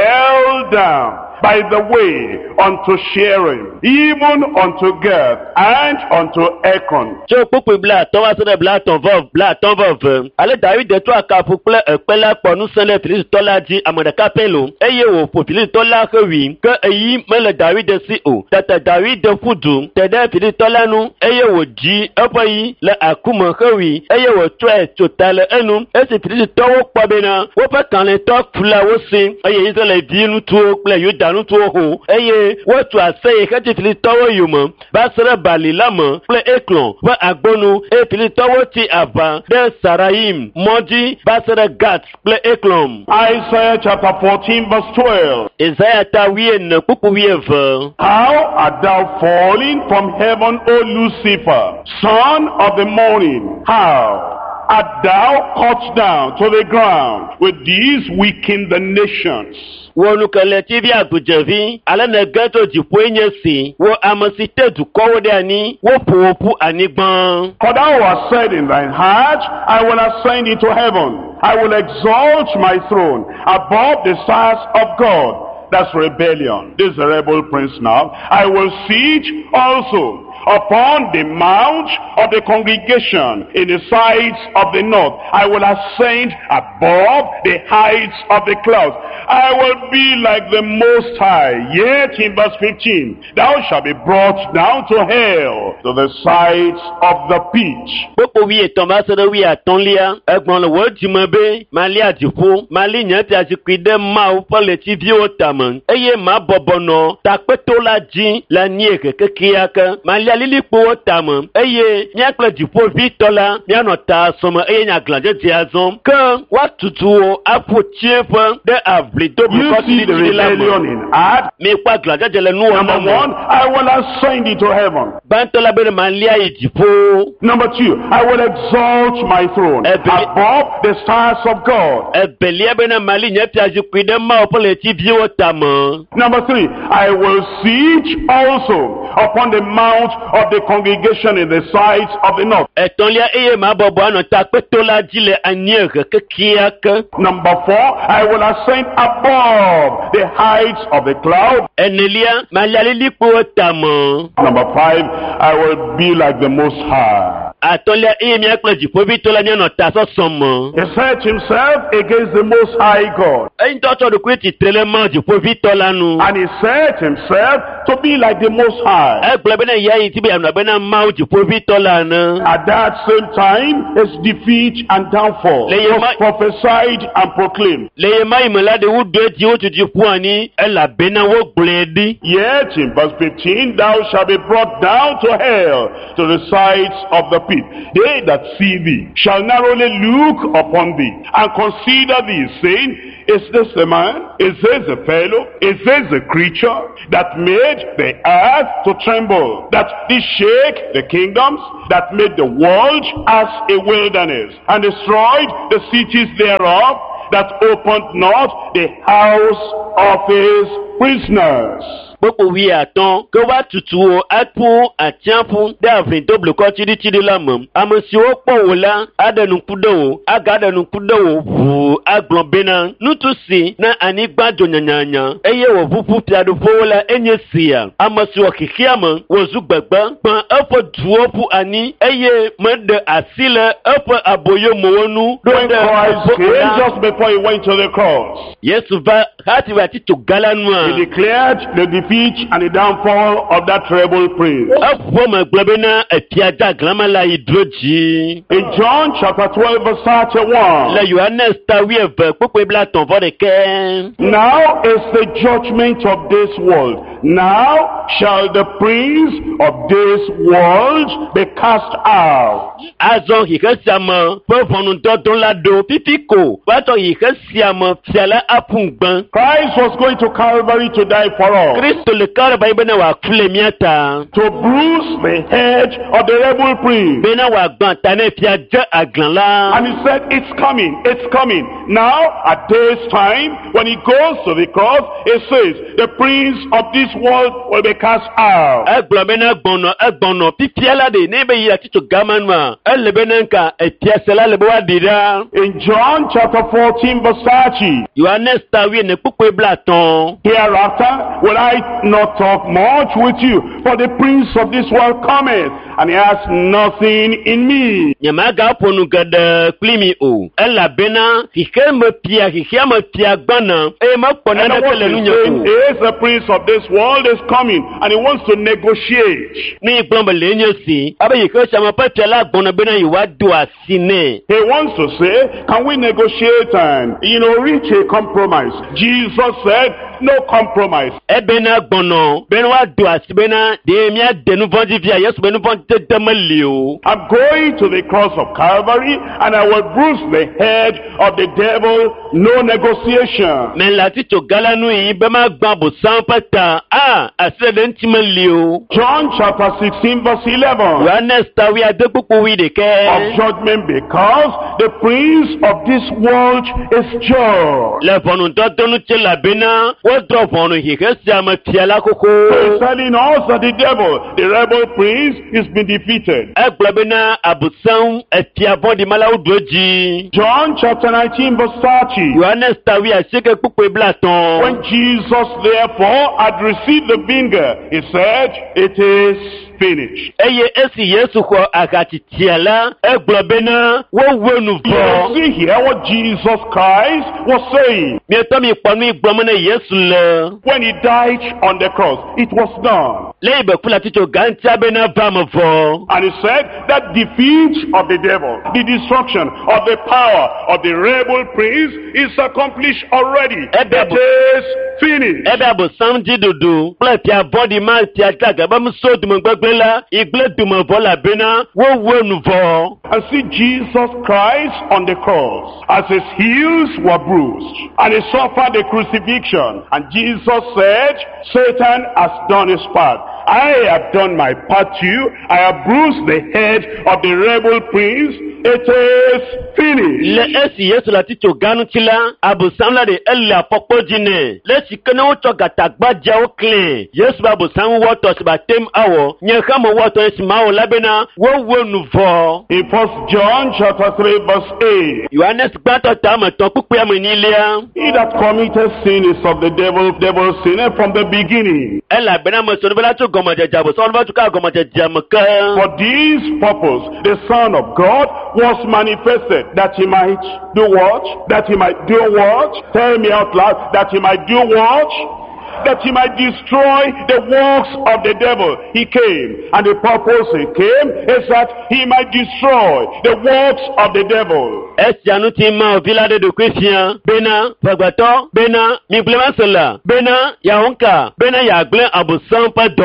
fell down by the way unto Sharon, even unto Gath, and unto Ekron. So pukwe bla towa sere bla tonvov bla tonvov. Ale David de to aka pukle ekpela ponu sele Philistine tola ji amade kapelo. Eye wo po Philistine tola kewi ke eyi mele David de si o. Tata David de fudu tede Philistine tola nu eye wo ji epoyi le akuma kewi eye wo twe totale enu esi Philistine towo kpabena wo pe kan le to fula wo sin eye Israel di nu tuo ple Yuda nu tuo ho eye wo tu aseye kati Philistine towo yumo ba sere balilama ple Eklon wa agbonu e Philistine towo ti ava de Saraim moji ba sere Gat ple Eklon. Isaiah chapter fourteen verse twelve. Isaiah ta wie ne pupu wie ve. How art thou falling from heaven, O Lucifer, son of the morning? How art thou cut down to the ground? With these weaken the nations. Wonu kale ti bi agujevi ala na gato jipo enyesi wo amasite du kowo de ani wo popu anigban. For thou hast said in thine heart, I will ascend into heaven, I will exalt my throne above the stars of God. That's rebellion. This is a rebel prince now. I will siege also upon the mount of the congregation in the sides of the north. I will ascend above the heights of the clouds. I will be like the Most High. Yet in verse fifteen, thou shalt be brought down to hell, to the sides of the pit. Popo wi Thomas de wi atonlia egbon le wo jimabe mali adipo mali nyati ajikwide ma o pole ti vi o taman eye ma bobono tapeto la jin la nie kekekiaka mali alili po taman eye nyakle dipo vitola mianota soma eye nyaglaje diazon ke watutuo apotiefo de avlido You see the rebellion in Ad. Me kwa glaje le nu Number one, I will ascend into heaven. Bantola be malia idipo. Number two, I will exalt my throne above the stars of God. Number three, I will siege also upon the mount of the congregation in the sides of the north. Ẹ̀tọ́lẹ́ eye máa bọ̀ bọ̀ àná ta pé tó la jí lẹ̀ àní ẹ̀rẹ̀ kékeré kẹ́. Number four, I will ascend above the heights of the cloud. Ẹnìlíà máa yálé lípò tà mọ́. Number five, I will be like the Most High. Àtọ́lẹ́ eye mi àpẹẹrẹ jìpọ̀ bí tó la ní ọ̀nà ta sọ́sọ́ mọ́. He set himself against the Most High God. Ẹyin tó tọ́jú pé ti tẹ́lẹ̀ mọ́ jìpọ̀ bí tó la nu. And he set himself to be like the Most High. Ẹ gbọ́dọ̀ bẹ́ẹ̀ náà yá yìí tí bẹ́ẹ̀ àná bẹ́ẹ̀ náà máa jìpọ̀ bí tó la nu. At that same time, his defeat and downfall was prophesied and proclaimed. Lẹ́yìn máa ìmọ̀láde wú dé tí ó ti ti fún wa ní ẹ̀ là bẹ́ẹ̀ náà wó gblẹ̀ dí. Yet in verse fifteen, thou shalt be brought down to hell, to the sides of the pit. They that see thee shall narrowly look upon thee, and consider thee, saying, is this the man? Is this the fellow? Is this the creature that made the earth to tremble, that did shake the kingdoms, that made the world as a wilderness, and destroyed the cities thereof, that opened not the house of his prisoners? Gbogbo wi àtàn kó wá tutù o àtún àtiánfún dáàfin tó blùkọ́ tìdítìdí lámọ̀. Àmọ̀sí ó pọ̀ wò lá àdẹnukúdọ̀ wò àgà àdẹnukúdọ̀ wò vù àgbọ̀n bẹ́nà. Nútùsí náà àní gbàjọ nyànyànyà. Eye wò fúfú piadu fowó la enye síyà. Àmọ̀sí wò kìkì àmọ̀ wò zu gbẹ̀gbẹ́. Gbọ̀n ẹ̀fọ́ dùwọ́ fún àní. Eye mẹ́dẹ̀ àsílẹ̀ ẹ̀fọ́ àbòyè mọ̀wọ́nú. When Christ came just before he went to the cross, Yéṣu va láti wà títò gálánú à. he declared the defeat and the downfall of that rebel prince. Ẹ̀fọ́ mọ̀ gbẹ́bẹ́ náà ẹ̀tí ajá gílámàlà ìdúró jì. In John chapter twelve verse thirty-one, Le Yohanes tawi ẹ̀fẹ̀ kpókpé bla tàn fọ́ de kẹ́. now is the judgment of this world. Now shall the prince of this world be cast out. Azɔ yìí siamɔ fún fɔnudɔdún la do fífi kò wàtò yìí siamɔ fiala apùngbɔn. Christ was going to Calvary to die for us, Kristo le kárẹ̀ báyìí bẹ́ẹ̀ náà wà kulẹ̀ miata. to bruise the head of the rebel prince. Bẹ́ẹ̀ náà wà gbọ́n tani fia jẹ́ àgbọ̀n la. And he said, it's coming, it's coming. Now, at this time, when he goes to the cross, it says, the prince of this world will be cast out. Ẹgbọ̀n bẹ́ẹ̀ náà gbọ̀nà ẹgbọ̀nà fífi aládé ní bẹ́ẹ̀ yìí àtúntò gámánù à. Ẹlẹ́bẹ̀ẹ́ náà nǹkan ẹ̀tí ẹsẹ̀ lálẹ́ bẹ́ wá dìda. In John chapter fourteen verse thirty, Yohanes tawi ní kpókpé bla tán. hereafter will I not talk much with you, for the prince of this world cometh, and he has nothing in me. Nyamaga ponu gɛdɛ kpli mi o. Elabena xixɛ me pia xixia me pia gbana. Eye me kpɔna And ne what te le he's nu saying nye o. is the prince of this world is coming, and he wants to negotiate. Ni gblɔm be le nye si. Abe yi ke siame ƒe fia la gbɔna bena yi wa do asi nɛ. He wants to say, can we negotiate and, you know, reach a compromise? Jesus said, no compromise. Ebena gbɔnɔ bena wa do asi bena de mia de nu vɔ̃dzi fia Yesu be nu vɔ̃dzi dede me li o. I'm going to the cross of Calvary, and I will bruise the head of the devil. No negotiation. Mɛ le atitso galanu yi be ma gbã bosan ƒe ta. A asi ɖe ɖe ŋuti me li o. John chapter sixteen verse eleven. Yohanes tawi ade kpokpo wi Of ɖekɛ. judgment, because the prince of this world is judged. Le ʋɔnudɔdɔnu tse labena wodrɔ ʋɔnu xixe sia me fia la So he's koko. telling us that the devil, the rebel prince, is been defeated. Egblɔ bena abosãwo efia vɔ̃ɖi ma la woɖo dzi. John chapter nineteen verse thirty. Yohanes tawi asieke kpokpoe bla tɔn. When Jesus therefore had received the vinegar, he said, it is finished. Eye esi Yesu xɔ ahatsitia la, egblɔ bena wowoe nu You vɔ. see here what Jesus Christ was saying. Mietɔ mi kpɔ nu yi gblɔm ne Yesu le. When he died on the cross, it was done. Le yi be kula titso gãntia bena va me vɔ. And he said that defeat of the devil, the destruction of the power of the rebel prince is accomplished already. Ebe It abo- is finished. Ebe abosãwo dzi ɖoɖo kple fia vɔ̃ɖi ma fia ta gbe be so dumegbegble la, igble dumevɔ labena wowoe nu vɔ. And see Jesus Christ on the cross, as his heels were bruised, and he suffered the crucifixion. And Jesus said, Satan has done his part. I have done my part too. I have bruised the head of the rebel prince. it is finished. Le esi Yesu la titso ganu tila abusam la de elle apokpo dine. Le sikene wo tso gatagba dia wo clean. Yesu ba abusam wo to se ba tem awo. Nye khamo wo to esi ma wo labena wo wo nouveau. In First John chapter three verse eight. Yohanes gbato ta mo ton pupu ya mo ni ile a. He that committed sin is of the devil, devil sinner from the beginning. Elle bena mo so bela to gomo jajabo so ba to ka gomo jajamo ka. For this purpose the Son of God was manifested, that he might do what? That he might do what? Tell me out loud. That he might do what? That he might destroy the works of the devil. He came, and the purpose he came is that he might destroy the works of the devil. Esi ti ma ovila de do Christian bena fagbato bena mi blema sola bena ya onka bena ya gble abusan pa do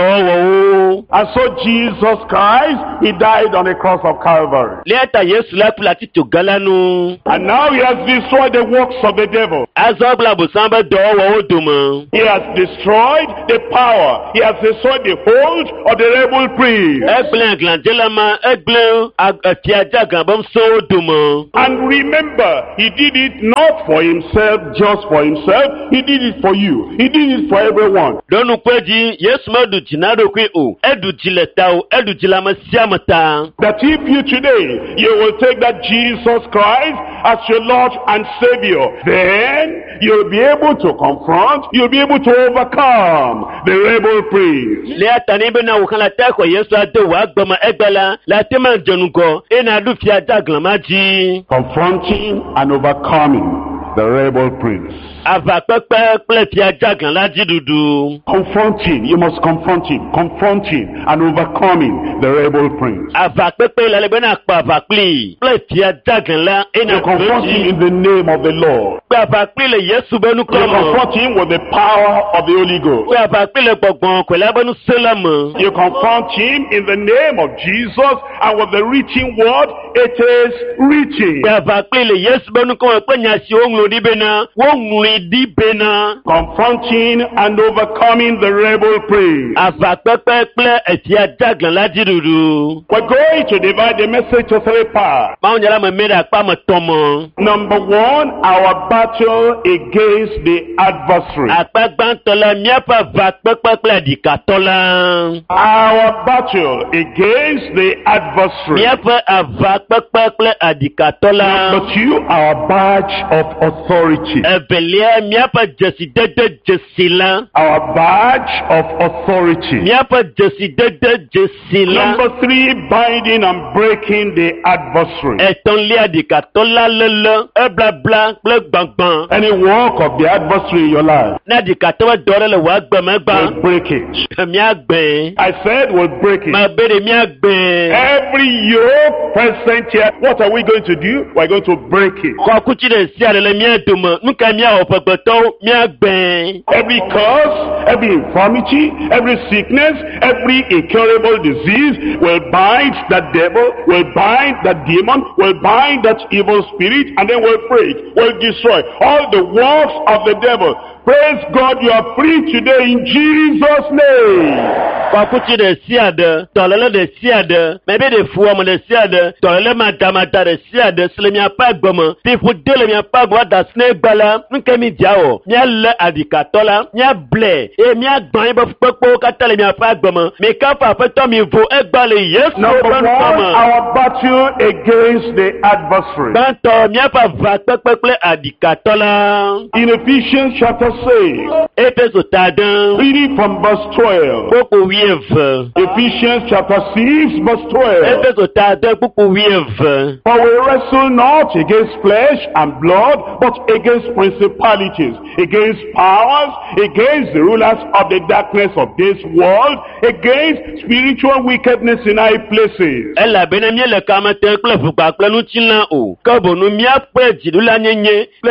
wo. And so Jesus Christ, he died on the cross of Calvary. Leta Yesu la pula ti to galanu. And now he has destroyed the works of the devil. Azobla abusan ba do wo duma. He has destroyed the power. He has destroyed the hold of the rebel priest. Egble glandela ma egble atiaja gabom so duma. And remember, he did it not for himself, just for himself. He did it for you. He did it for everyone. Donu kweji Yesu ma du jinado kwe o edu jileta o edu jilama siamata. That if you today you will take that Jesus Christ as your Lord and Savior, then you'll be able to confront, you'll be able to overcome the rebel priest. Le atani bena ukala ta ko Yesu ade wa gboma egbela la tema jonugo ina du fi ajaglamaji. Confronting and overcoming the rebel prince. Ava pepe ple fi ajaglan laji dudu. Confronting, you must confront him, confronting and overcoming the rebel prince. Ava pepe la le bena pa ava pli ple fi ajaglan la ina You confront him in the name of the Lord. Pe ava pli le Yesu benu You komo. confront him with the power of the Holy Ghost. Pe ava pli le gbogbon ko la benu selama. You confront him in the name of Jesus and with the written word, it is written. Pe ava pli le Yesu benu komo pe nya si onlo di bena wo nri di bena. Confronting and overcoming the rebel priest. Ava pepe ple fi ajaglan laji dudu. We're going to divide the message to three parts. Ma onyala me meda pa mo tomo. Number one, our battle against the adversary. Apagbantola miapa va pepe ple dikatola. Our battle against the adversary. Miapa ava pepe ple adikatola. Number two, our badge of authority. Ebelia miapa jesi dede jesila. Our badge of authority. Miapa jesi dede jesila. Number three, binding and breaking the adversary. Eton li adikatola lele. Ebla bla ple gbangban. Any work of the adversary in your life, Na dikatola dore le wa gbemegba. we'll break it. Mi agbe. I said we'll break it. Ma bere mi agbe. Every yoke present here, what are we going to do? We're going to break it. Kwa kuchi de si adele mi adumo. Nuka mi a opagbeto mi agbe. Every curse, every infirmity, every sickness, every incurable disease will bind that devil, will bind that demon, will bind that evil spirit, and then will break, will destroy all the works of the devil. Praise God, you are free today in Jesus' name. Kwa kuchi de si ade. Tolele de si ade. Mebe de fuwa mo de si ade. Tolele madamada de si ade. Sile mi apagbomo. Ti fu dele mi apagbo da sne gbala. Nke mi diao. Mi ale adikatola. Mi ble. E mi agban ibo fukpo katale mi apagbomo. Mi kafa feto mi vo egbale yes. Number one, our battle against the adversary. Banto mi apa va pekpekple adikatola. In Ephesians chapter six, Efeso tadan. reading from verse twelve. Koko wieve. Ephesians chapter six, verse twelve. Efeso tadan koko wieve. For we wrestle not against flesh and blood, but against principalities, against powers, against the rulers of the darkness of this world, against spiritual wickedness in high places. Ela bene mi le kamate kple fukpa kple nutsila o. Ke bonu mia kple dzidula nyenye kple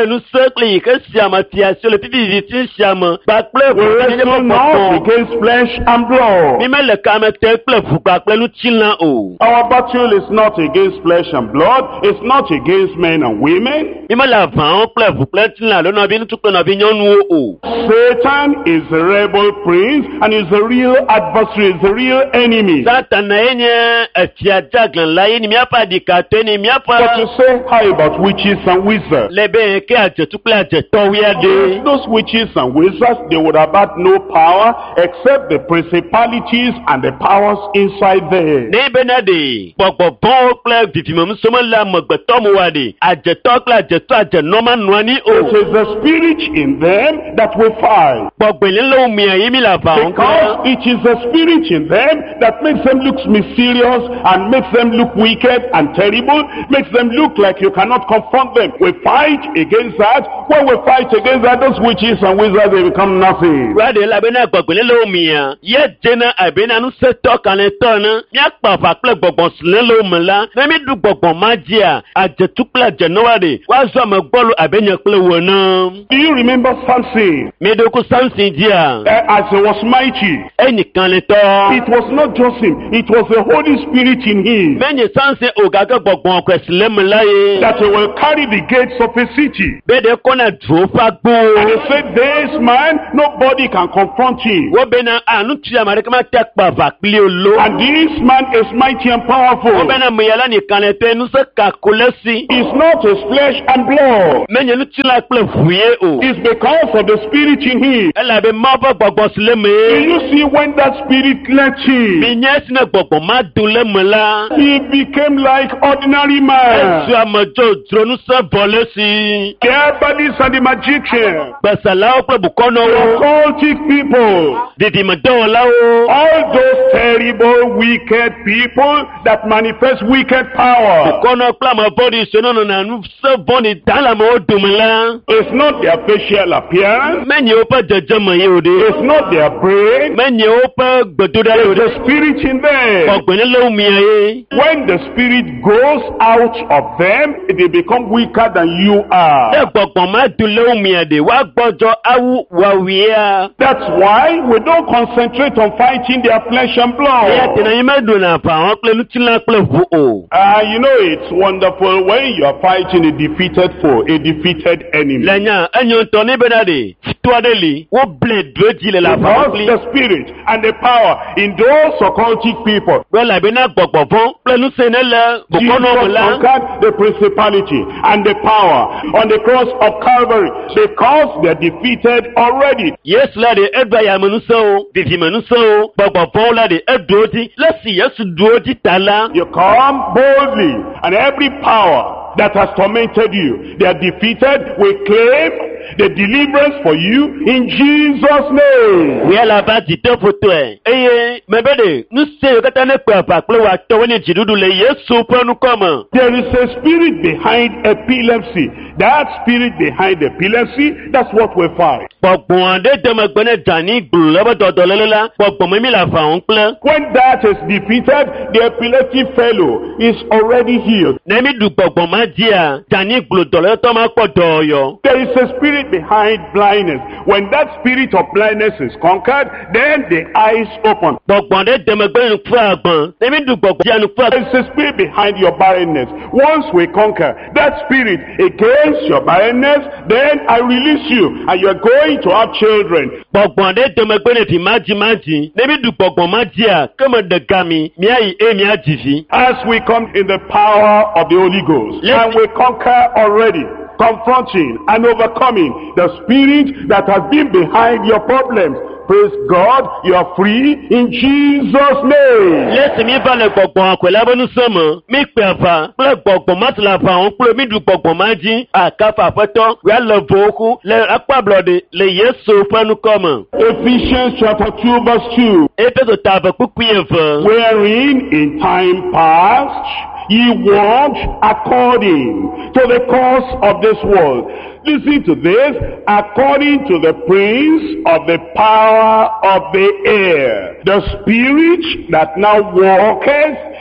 kple nu se kple yi ke siame tia si le vivivi ti siame kpakple We wrestle not against flesh and blood. mi mele kame te kple ʋu kpakple nutsila o. Our battle is not against flesh and blood. It's not against men and women. mi mele aʋawo kple ʋu kple tsila lo nɔvi ŋutsu kple nɔvi nyɔnuwo o. Satan is the rebel prince and is the real adversary, is the real enemy. Satana ye nye efia dzaglalã ye ni míaƒe adikatɔe ni But míaƒe to say how about witches and wizards? le be ke adzetu kple adzetɔwoe aɖe. Those witches and wizards, they would have had no power except the principalities and the powers inside there. ne bena ɖe gbɔgbɔ vɔ̃wo kple vivimemusome le amegbetɔmoa ɖe adzetɔ kple adzetɔ adzenɔma nɔ anyi It o. is the spirit in them that we fight. Gbɔgbelilewo mia ye mi le aʋawo Because kple. it is the spirit in them that makes them look mysterious and makes them look wicked and terrible, makes them look like you cannot confront them. We fight against that. When we fight against that, those witches and wizards, they become nothing. Wura ɖe la bena gbɔgbelilewo mia ye dzena abena nusetɔ kalẽtɔ ne míakpa aʋa kple gbɔgbɔ si le le wo me la ne mi ɖu gbɔgbɔ ma dzia adzetu kple adzenɔwa ɖe woazɔ ame gbɔlo abe nye kple wo ene. Do you remember Samson? mi ɖo ku Samson dzia Uh, as he was mighty, enyi kalẽtɔ. it was not just him, it was the Holy Spirit in him menye Samson o gake gbɔgbɔ kɔe si le me la ye. that he will carry the gates of a city. be ɖe kɔna duwo ƒe And agbowo. he said, this man, nobody can confront him. wo bena a ŋutsu ame aɖeke mate kpa aʋa kpli o lo. And this man is mighty and wo powerful. bena ame ya la ni kalẽtɔe nusẽ kako le si. It's not his flesh and blood. menye ŋutsu la kple ʋu ye o. It's because of the spirit in him. elabe Mawu ƒe gbɔgbɔ si le me Do ye. you see when that spirit left him? mi nye esi ne gbɔgbɔ ma do le me la. He became like ordinary esu man. ame dzodzro nusẽ vɔ le si. The herbalists and the magicians, gbeselawo kple the bukɔnɔwo. occultic people, didimedɔwɔlawo. all those terrible, wicked people that manifest wicked power. bukɔnɔ kple ame vɔ̃ɖi siwo nɔnɔna nusẽ vɔ̃ɖi dan le amewo dome la. It's not their facial appearance. menye woƒe dzedzeme ye o ɖe. It's not their brain. menye woƒe gbedoɖa ye o It's ɖe. the spirit in them. gbɔgbelilewo mia ye. When the spirit goes out of them, they become weaker than you ne are. gbɔgbɔ ma do le wo mia ɖe woagbɔdzɔ awu wɔawia. That's why we don't concentrate on fighting their flesh and eya blood. tena yi meɖona aʋawɔ kple nutsila kple ʋu o. Ah, you know, it's wonderful when you are fighting a defeated foe, a defeated enemy. le nya enyo ŋutɔ ne bena ɖe to aɖe li woble do dzi le le aʋawɔ Because kpli. the spirit and the power in those occultic people, ɖo elabena gbɔgbɔ vɔ̃ kple nusẽ ne le bukɔnɔ me Jesus la. conquered the principality and the power on the cross of Calvary because they are defeated already. yesu la ɖe eɖo ayamenusẽwo vivimenusẽwo gbɔgbɔ vɔ̃wo la ɖe eɖo dzi le si yesu ɖo dzi ta la. You come boldly, and every power that has tormented you, they are defeated. We claim the deliverance for you in Jesus' name. wia la va dzite fotoe eye mebe ɖe nusẽ yiwo katã ne kpe aʋa kple woatɔwo ne dziɖuɖu le yesu ƒe nukɔme. There is a spirit behind epilepsy. That spirit behind epilepsy, that's what we fight. gbɔgbɔ aɖe de megbe ne dzani gblu le eƒe dɔdɔléle la gbɔgbɔme mi le aʋawɔm kple. When that is defeated, the epileptic fellow is already healed. ne mi ɖu gbɔgbɔ ma dzia dzani gblu dɔléletɔ ma kpɔ dɔyɔ. There is a spirit behind blindness. When that spirit of blindness is conquered, then the eyes open. gbɔgbɔ aɖe de megbe ne nuku agbã ne mi ɖu gbɔgbɔ dzia nuku There agbã. is a spirit behind your barrenness. Once we conquer that spirit against your barrenness, then I release you and you are going to have children. gbɔgbɔ aɖe de megbe ne vi madzi madzi ne mi ɖu gbɔgbɔ ma dzia ke me ɖe ga mi miayi eye miadzi vi. As we come in the power of the Holy Ghost, Let's- and we conquer already, confronting and overcoming the spirit that has been behind your problems. Praise God, you are free in Jesus' name. lesi mi va le gbɔgbɔ akɔe la be nusẽ me mi kpe aʋa kple gbɔgbɔ ma si le aʋawɔm kple mi ɖu gbɔgbɔ ma dzi akafa aƒetɔ wia le voku le akpa ablɔɖe le yesu ƒe nukɔme. Ephesians chapter two verse two. Efeso ta ave kpukpui eve. Wherein in time past ye walked according to the course of this world. Listen to this. According to the prince of the power of the air. The spirit that now walketh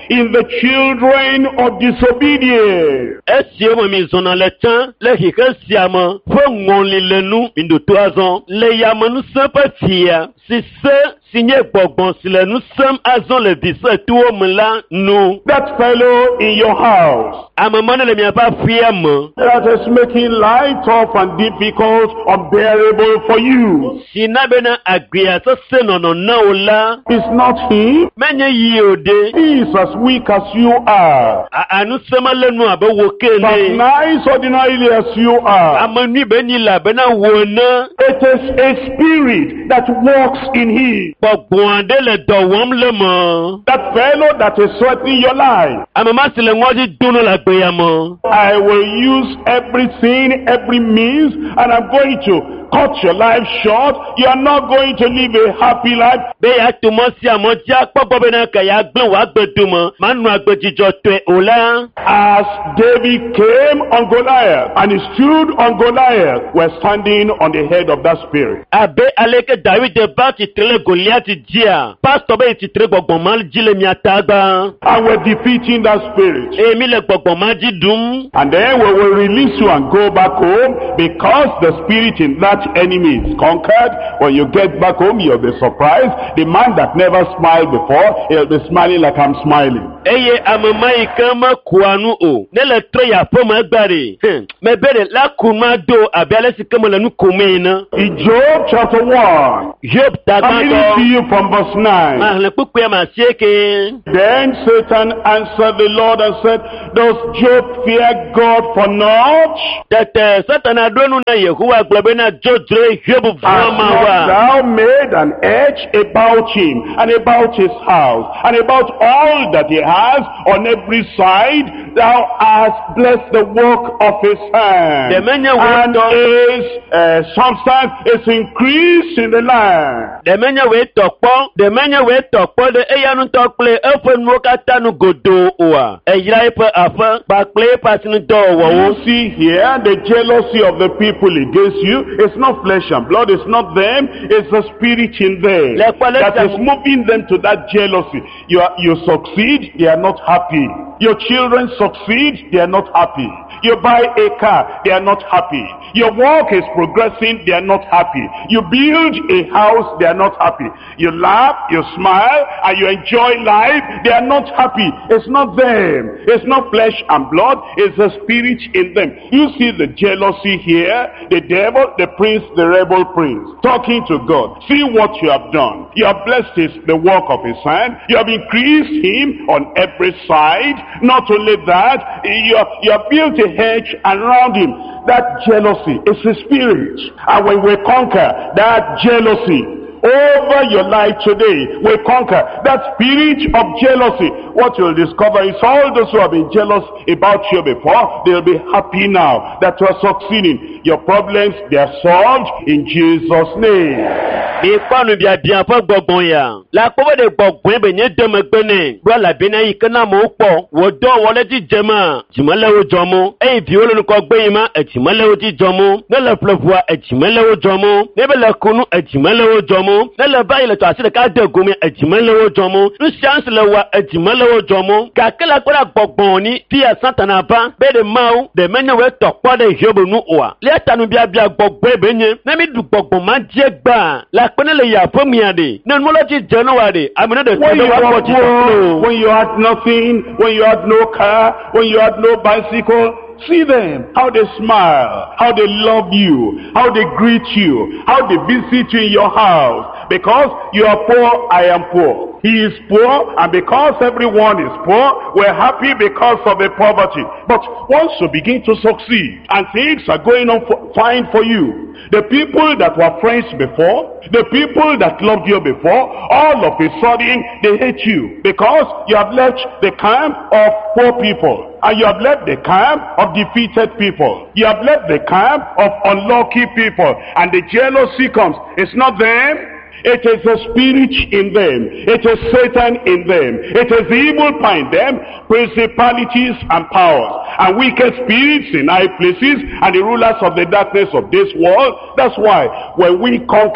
in the children of disobedience. Esi o mi zona le tan le hike siamo fo ngonli lenu mindoto azon le yamanu sepatia si se signé gbọgbọn sílẹ̀ nous sommes azon le visa tuo mla nu. That fellow in your house Amaman le mi pa fiamo. that is making life tough and difficult, unbearable for you. Sinabena agria so se nono na ola. It's not he. Menye yi ode. He is as weak as you are. A anu sema lenu abe As wokele. nice ordinarily as you are. Amanu beni la bena wona. It is a spirit that works in him. Gbọgbọn ade le dọwọm le mo. That fellow that is threatening your life. Amama sile ngoji dunu la gbeyamo. I will use everything, every means, and I'm going to cut your life short. You are not going to live a happy life. Be ya tumo si amo ti akpọgbọ bena ka ya gbọn wa gbedumo. Manu agbejijọ tue ola. As David came on Goliath and he stood on Goliath, we're standing on the head of that spirit. Abe aleke David ba ti tele Goliath dia. Pastor be ti tele gbọgbọn ma jile mi atagba. And we're defeating that spirit. Emi le gbọgbọn ma ji dum. And then we will release you and go back home because the spirit in that enemy is conquered. When you get back home, you'll be surprised. The man that never smiled before, he'll be smiling like I'm smiling. Eye amama ikama kuanu o. Nele tre ya po ma gbare. Me bere la kuma do abi alesi kama le nu kome ina. In Job chapter one, Job I'm reading to tagba you from verse nine. ma le pupu ya ma sieke. Then Satan answered the Lord and said, does Job fear God for naught? Tete Satana donu na Yehowa globe na jodre Job Hast vama not wa. thou made an edge about him, and about his house, and about all that he has on every side? Thou hast blessed the work of his hand, The many and work- his uh, substance is increased in the land. De menye we tokpo, de menye we tokpo de eyanu tokple efe nu kata nu godo oa. Eyira ipe afa ba kle pasinu do wo. You see here, the jealousy of the people against you, it's not flesh and blood, it's not them, it's the spirit in them Le kwale that sa- is moving them to that jealousy. You, are, you succeed, they are not happy. Your children succeed, they are not happy. You buy a car, they are not happy. Your work is progressing, they are not happy. You build a house, they are not happy. You laugh, you smile, and you enjoy life, they are not happy. It's not them. It's not flesh and blood, it's the spirit in them. You see the jealousy here, the devil, the prince, the rebel prince, talking to God. See what you have done. You have blessed his, the work of his hand. You have increased him on every side. Not only that, you have, you have built a hedge around him. That jealousy is the spirit. And when we conquer that jealousy over your life today, we conquer that spirit of jealousy. What you'll discover is all those who have been jealous about you before, they'll be happy now that you are succeeding. Your problems, they are solved in Jesus' name. Ipanu bia bia fa gbọgbọn ya. La kpọbọ de gbọgbọn be nye deme gbene. Bro la bina yi kana mo pọ. Wo do wọle ti jẹma. Jimale wo jọmu. Eyi fi wolo nukọ gbe yima. Ejimale wo ti jọmu. Ne le flefua. Ejimale wo jọmu. Ne be le kunu. Ejimale wo jọmu. Ne le ba yi le to asi le ka de gomi. Ejimale wo jọmu. Nu siansi le wa. Ejimale wo jọmu. Kake la kpọda gbọgbọn ni. Fiya santana ba. Be de mawu. De menye we tọkpọ de Jobu nu owa. Le tanu bia bia gbọgbọn be nye. Ne mi du gbọgbọn ma je gba. La kpene le ya fo miade. Ne nulo ti January. Amina de When you, wa were ko ti poor, so. when you had nothing, when you had no car, when you had no bicycle, see them, how they smile, how they love you, how they greet you, how they visit you in your house. Because you are poor, I am poor. He is poor, and because everyone is poor, we're happy because of the poverty. But once you begin to succeed, and things are going on for, fine for you, the people that were friends before, the people that loved you before, all of a sudden they hate you because you have left the camp of poor people, and you have left the camp of defeated people. You have left the camp of unlucky people, and the jealousy comes. It's not them. It is the spirit in them. It is Satan in them. It is the evil in them, principalities and powers, and wicked spirits in high places, and the rulers of the darkness of this world. That's why when we conquer,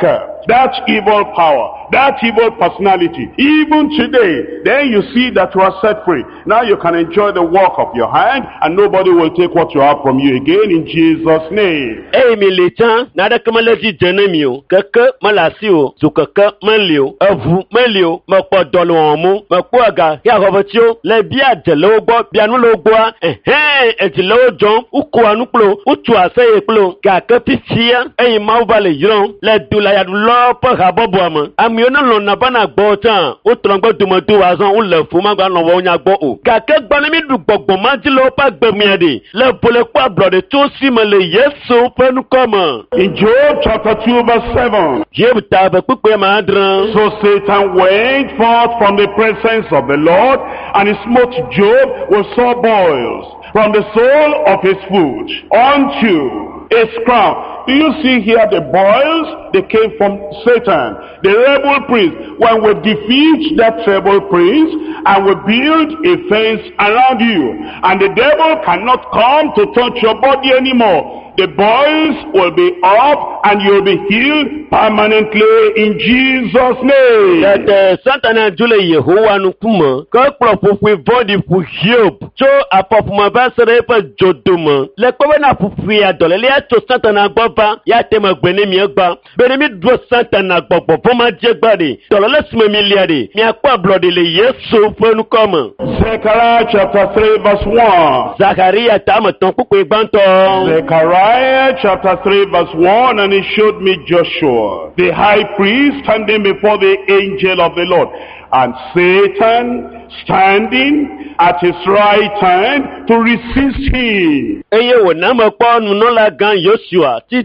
that evil power, that evil personality, even today, then you see that you are set free. Now you can enjoy the work of your hand, and nobody will take what you have from you again in Jesus' name. Emi letan nada kamalaji jenemio keke malasio zukeke melio evu melio mekpo dolomu mekpo aga ya hovetio le bia delo gbo bia nu lo gbo eh etilo jon uko anuklo utu aseye klo ga ke pitia eyin ma ubale yron le dula ya lo po ha bobo am ami ona lo na bana gbo tan o trongbo dumodu wazan o le fu ma gba no wo nya gbo o ga ke gba mi du gbogbo ma ti lo pa gbe mi ade le bole kwa brode to si me le yesu penu koma. In Job chapter two verse seven. Job tabe kupe madran. So Satan went forth from the presence of the Lord, and he smote Job with sore boils from the sole of his foot unto his crown. Do you see here the boils? They came from Satan, the rebel priest. When we defeat that rebel priest and we build a fence around you, and the devil cannot come to touch your body anymore, the boils will be up and you'll be healed permanently in Jesus' name. That Satan jule Yehowa nukuma ko profufu body fu Job so apopuma basere pa joduma le ko na fufu ya dole le to Satan agboba ya tema gbene mi egba bere mi do Satan agbogbo fo ma je gbade dole le sime mi liade mi akwa blood le Yesu fenu koma. Zechariah chapter three verse one. Zachariah tam ton kupe gbanto. Zechariah chapter three verse one, and he showed me Joshua, the high priest, standing before the angel of the Lord, and Satan standing at his right hand to resist him. Eye wo na mo po nu no la gan Joshua ti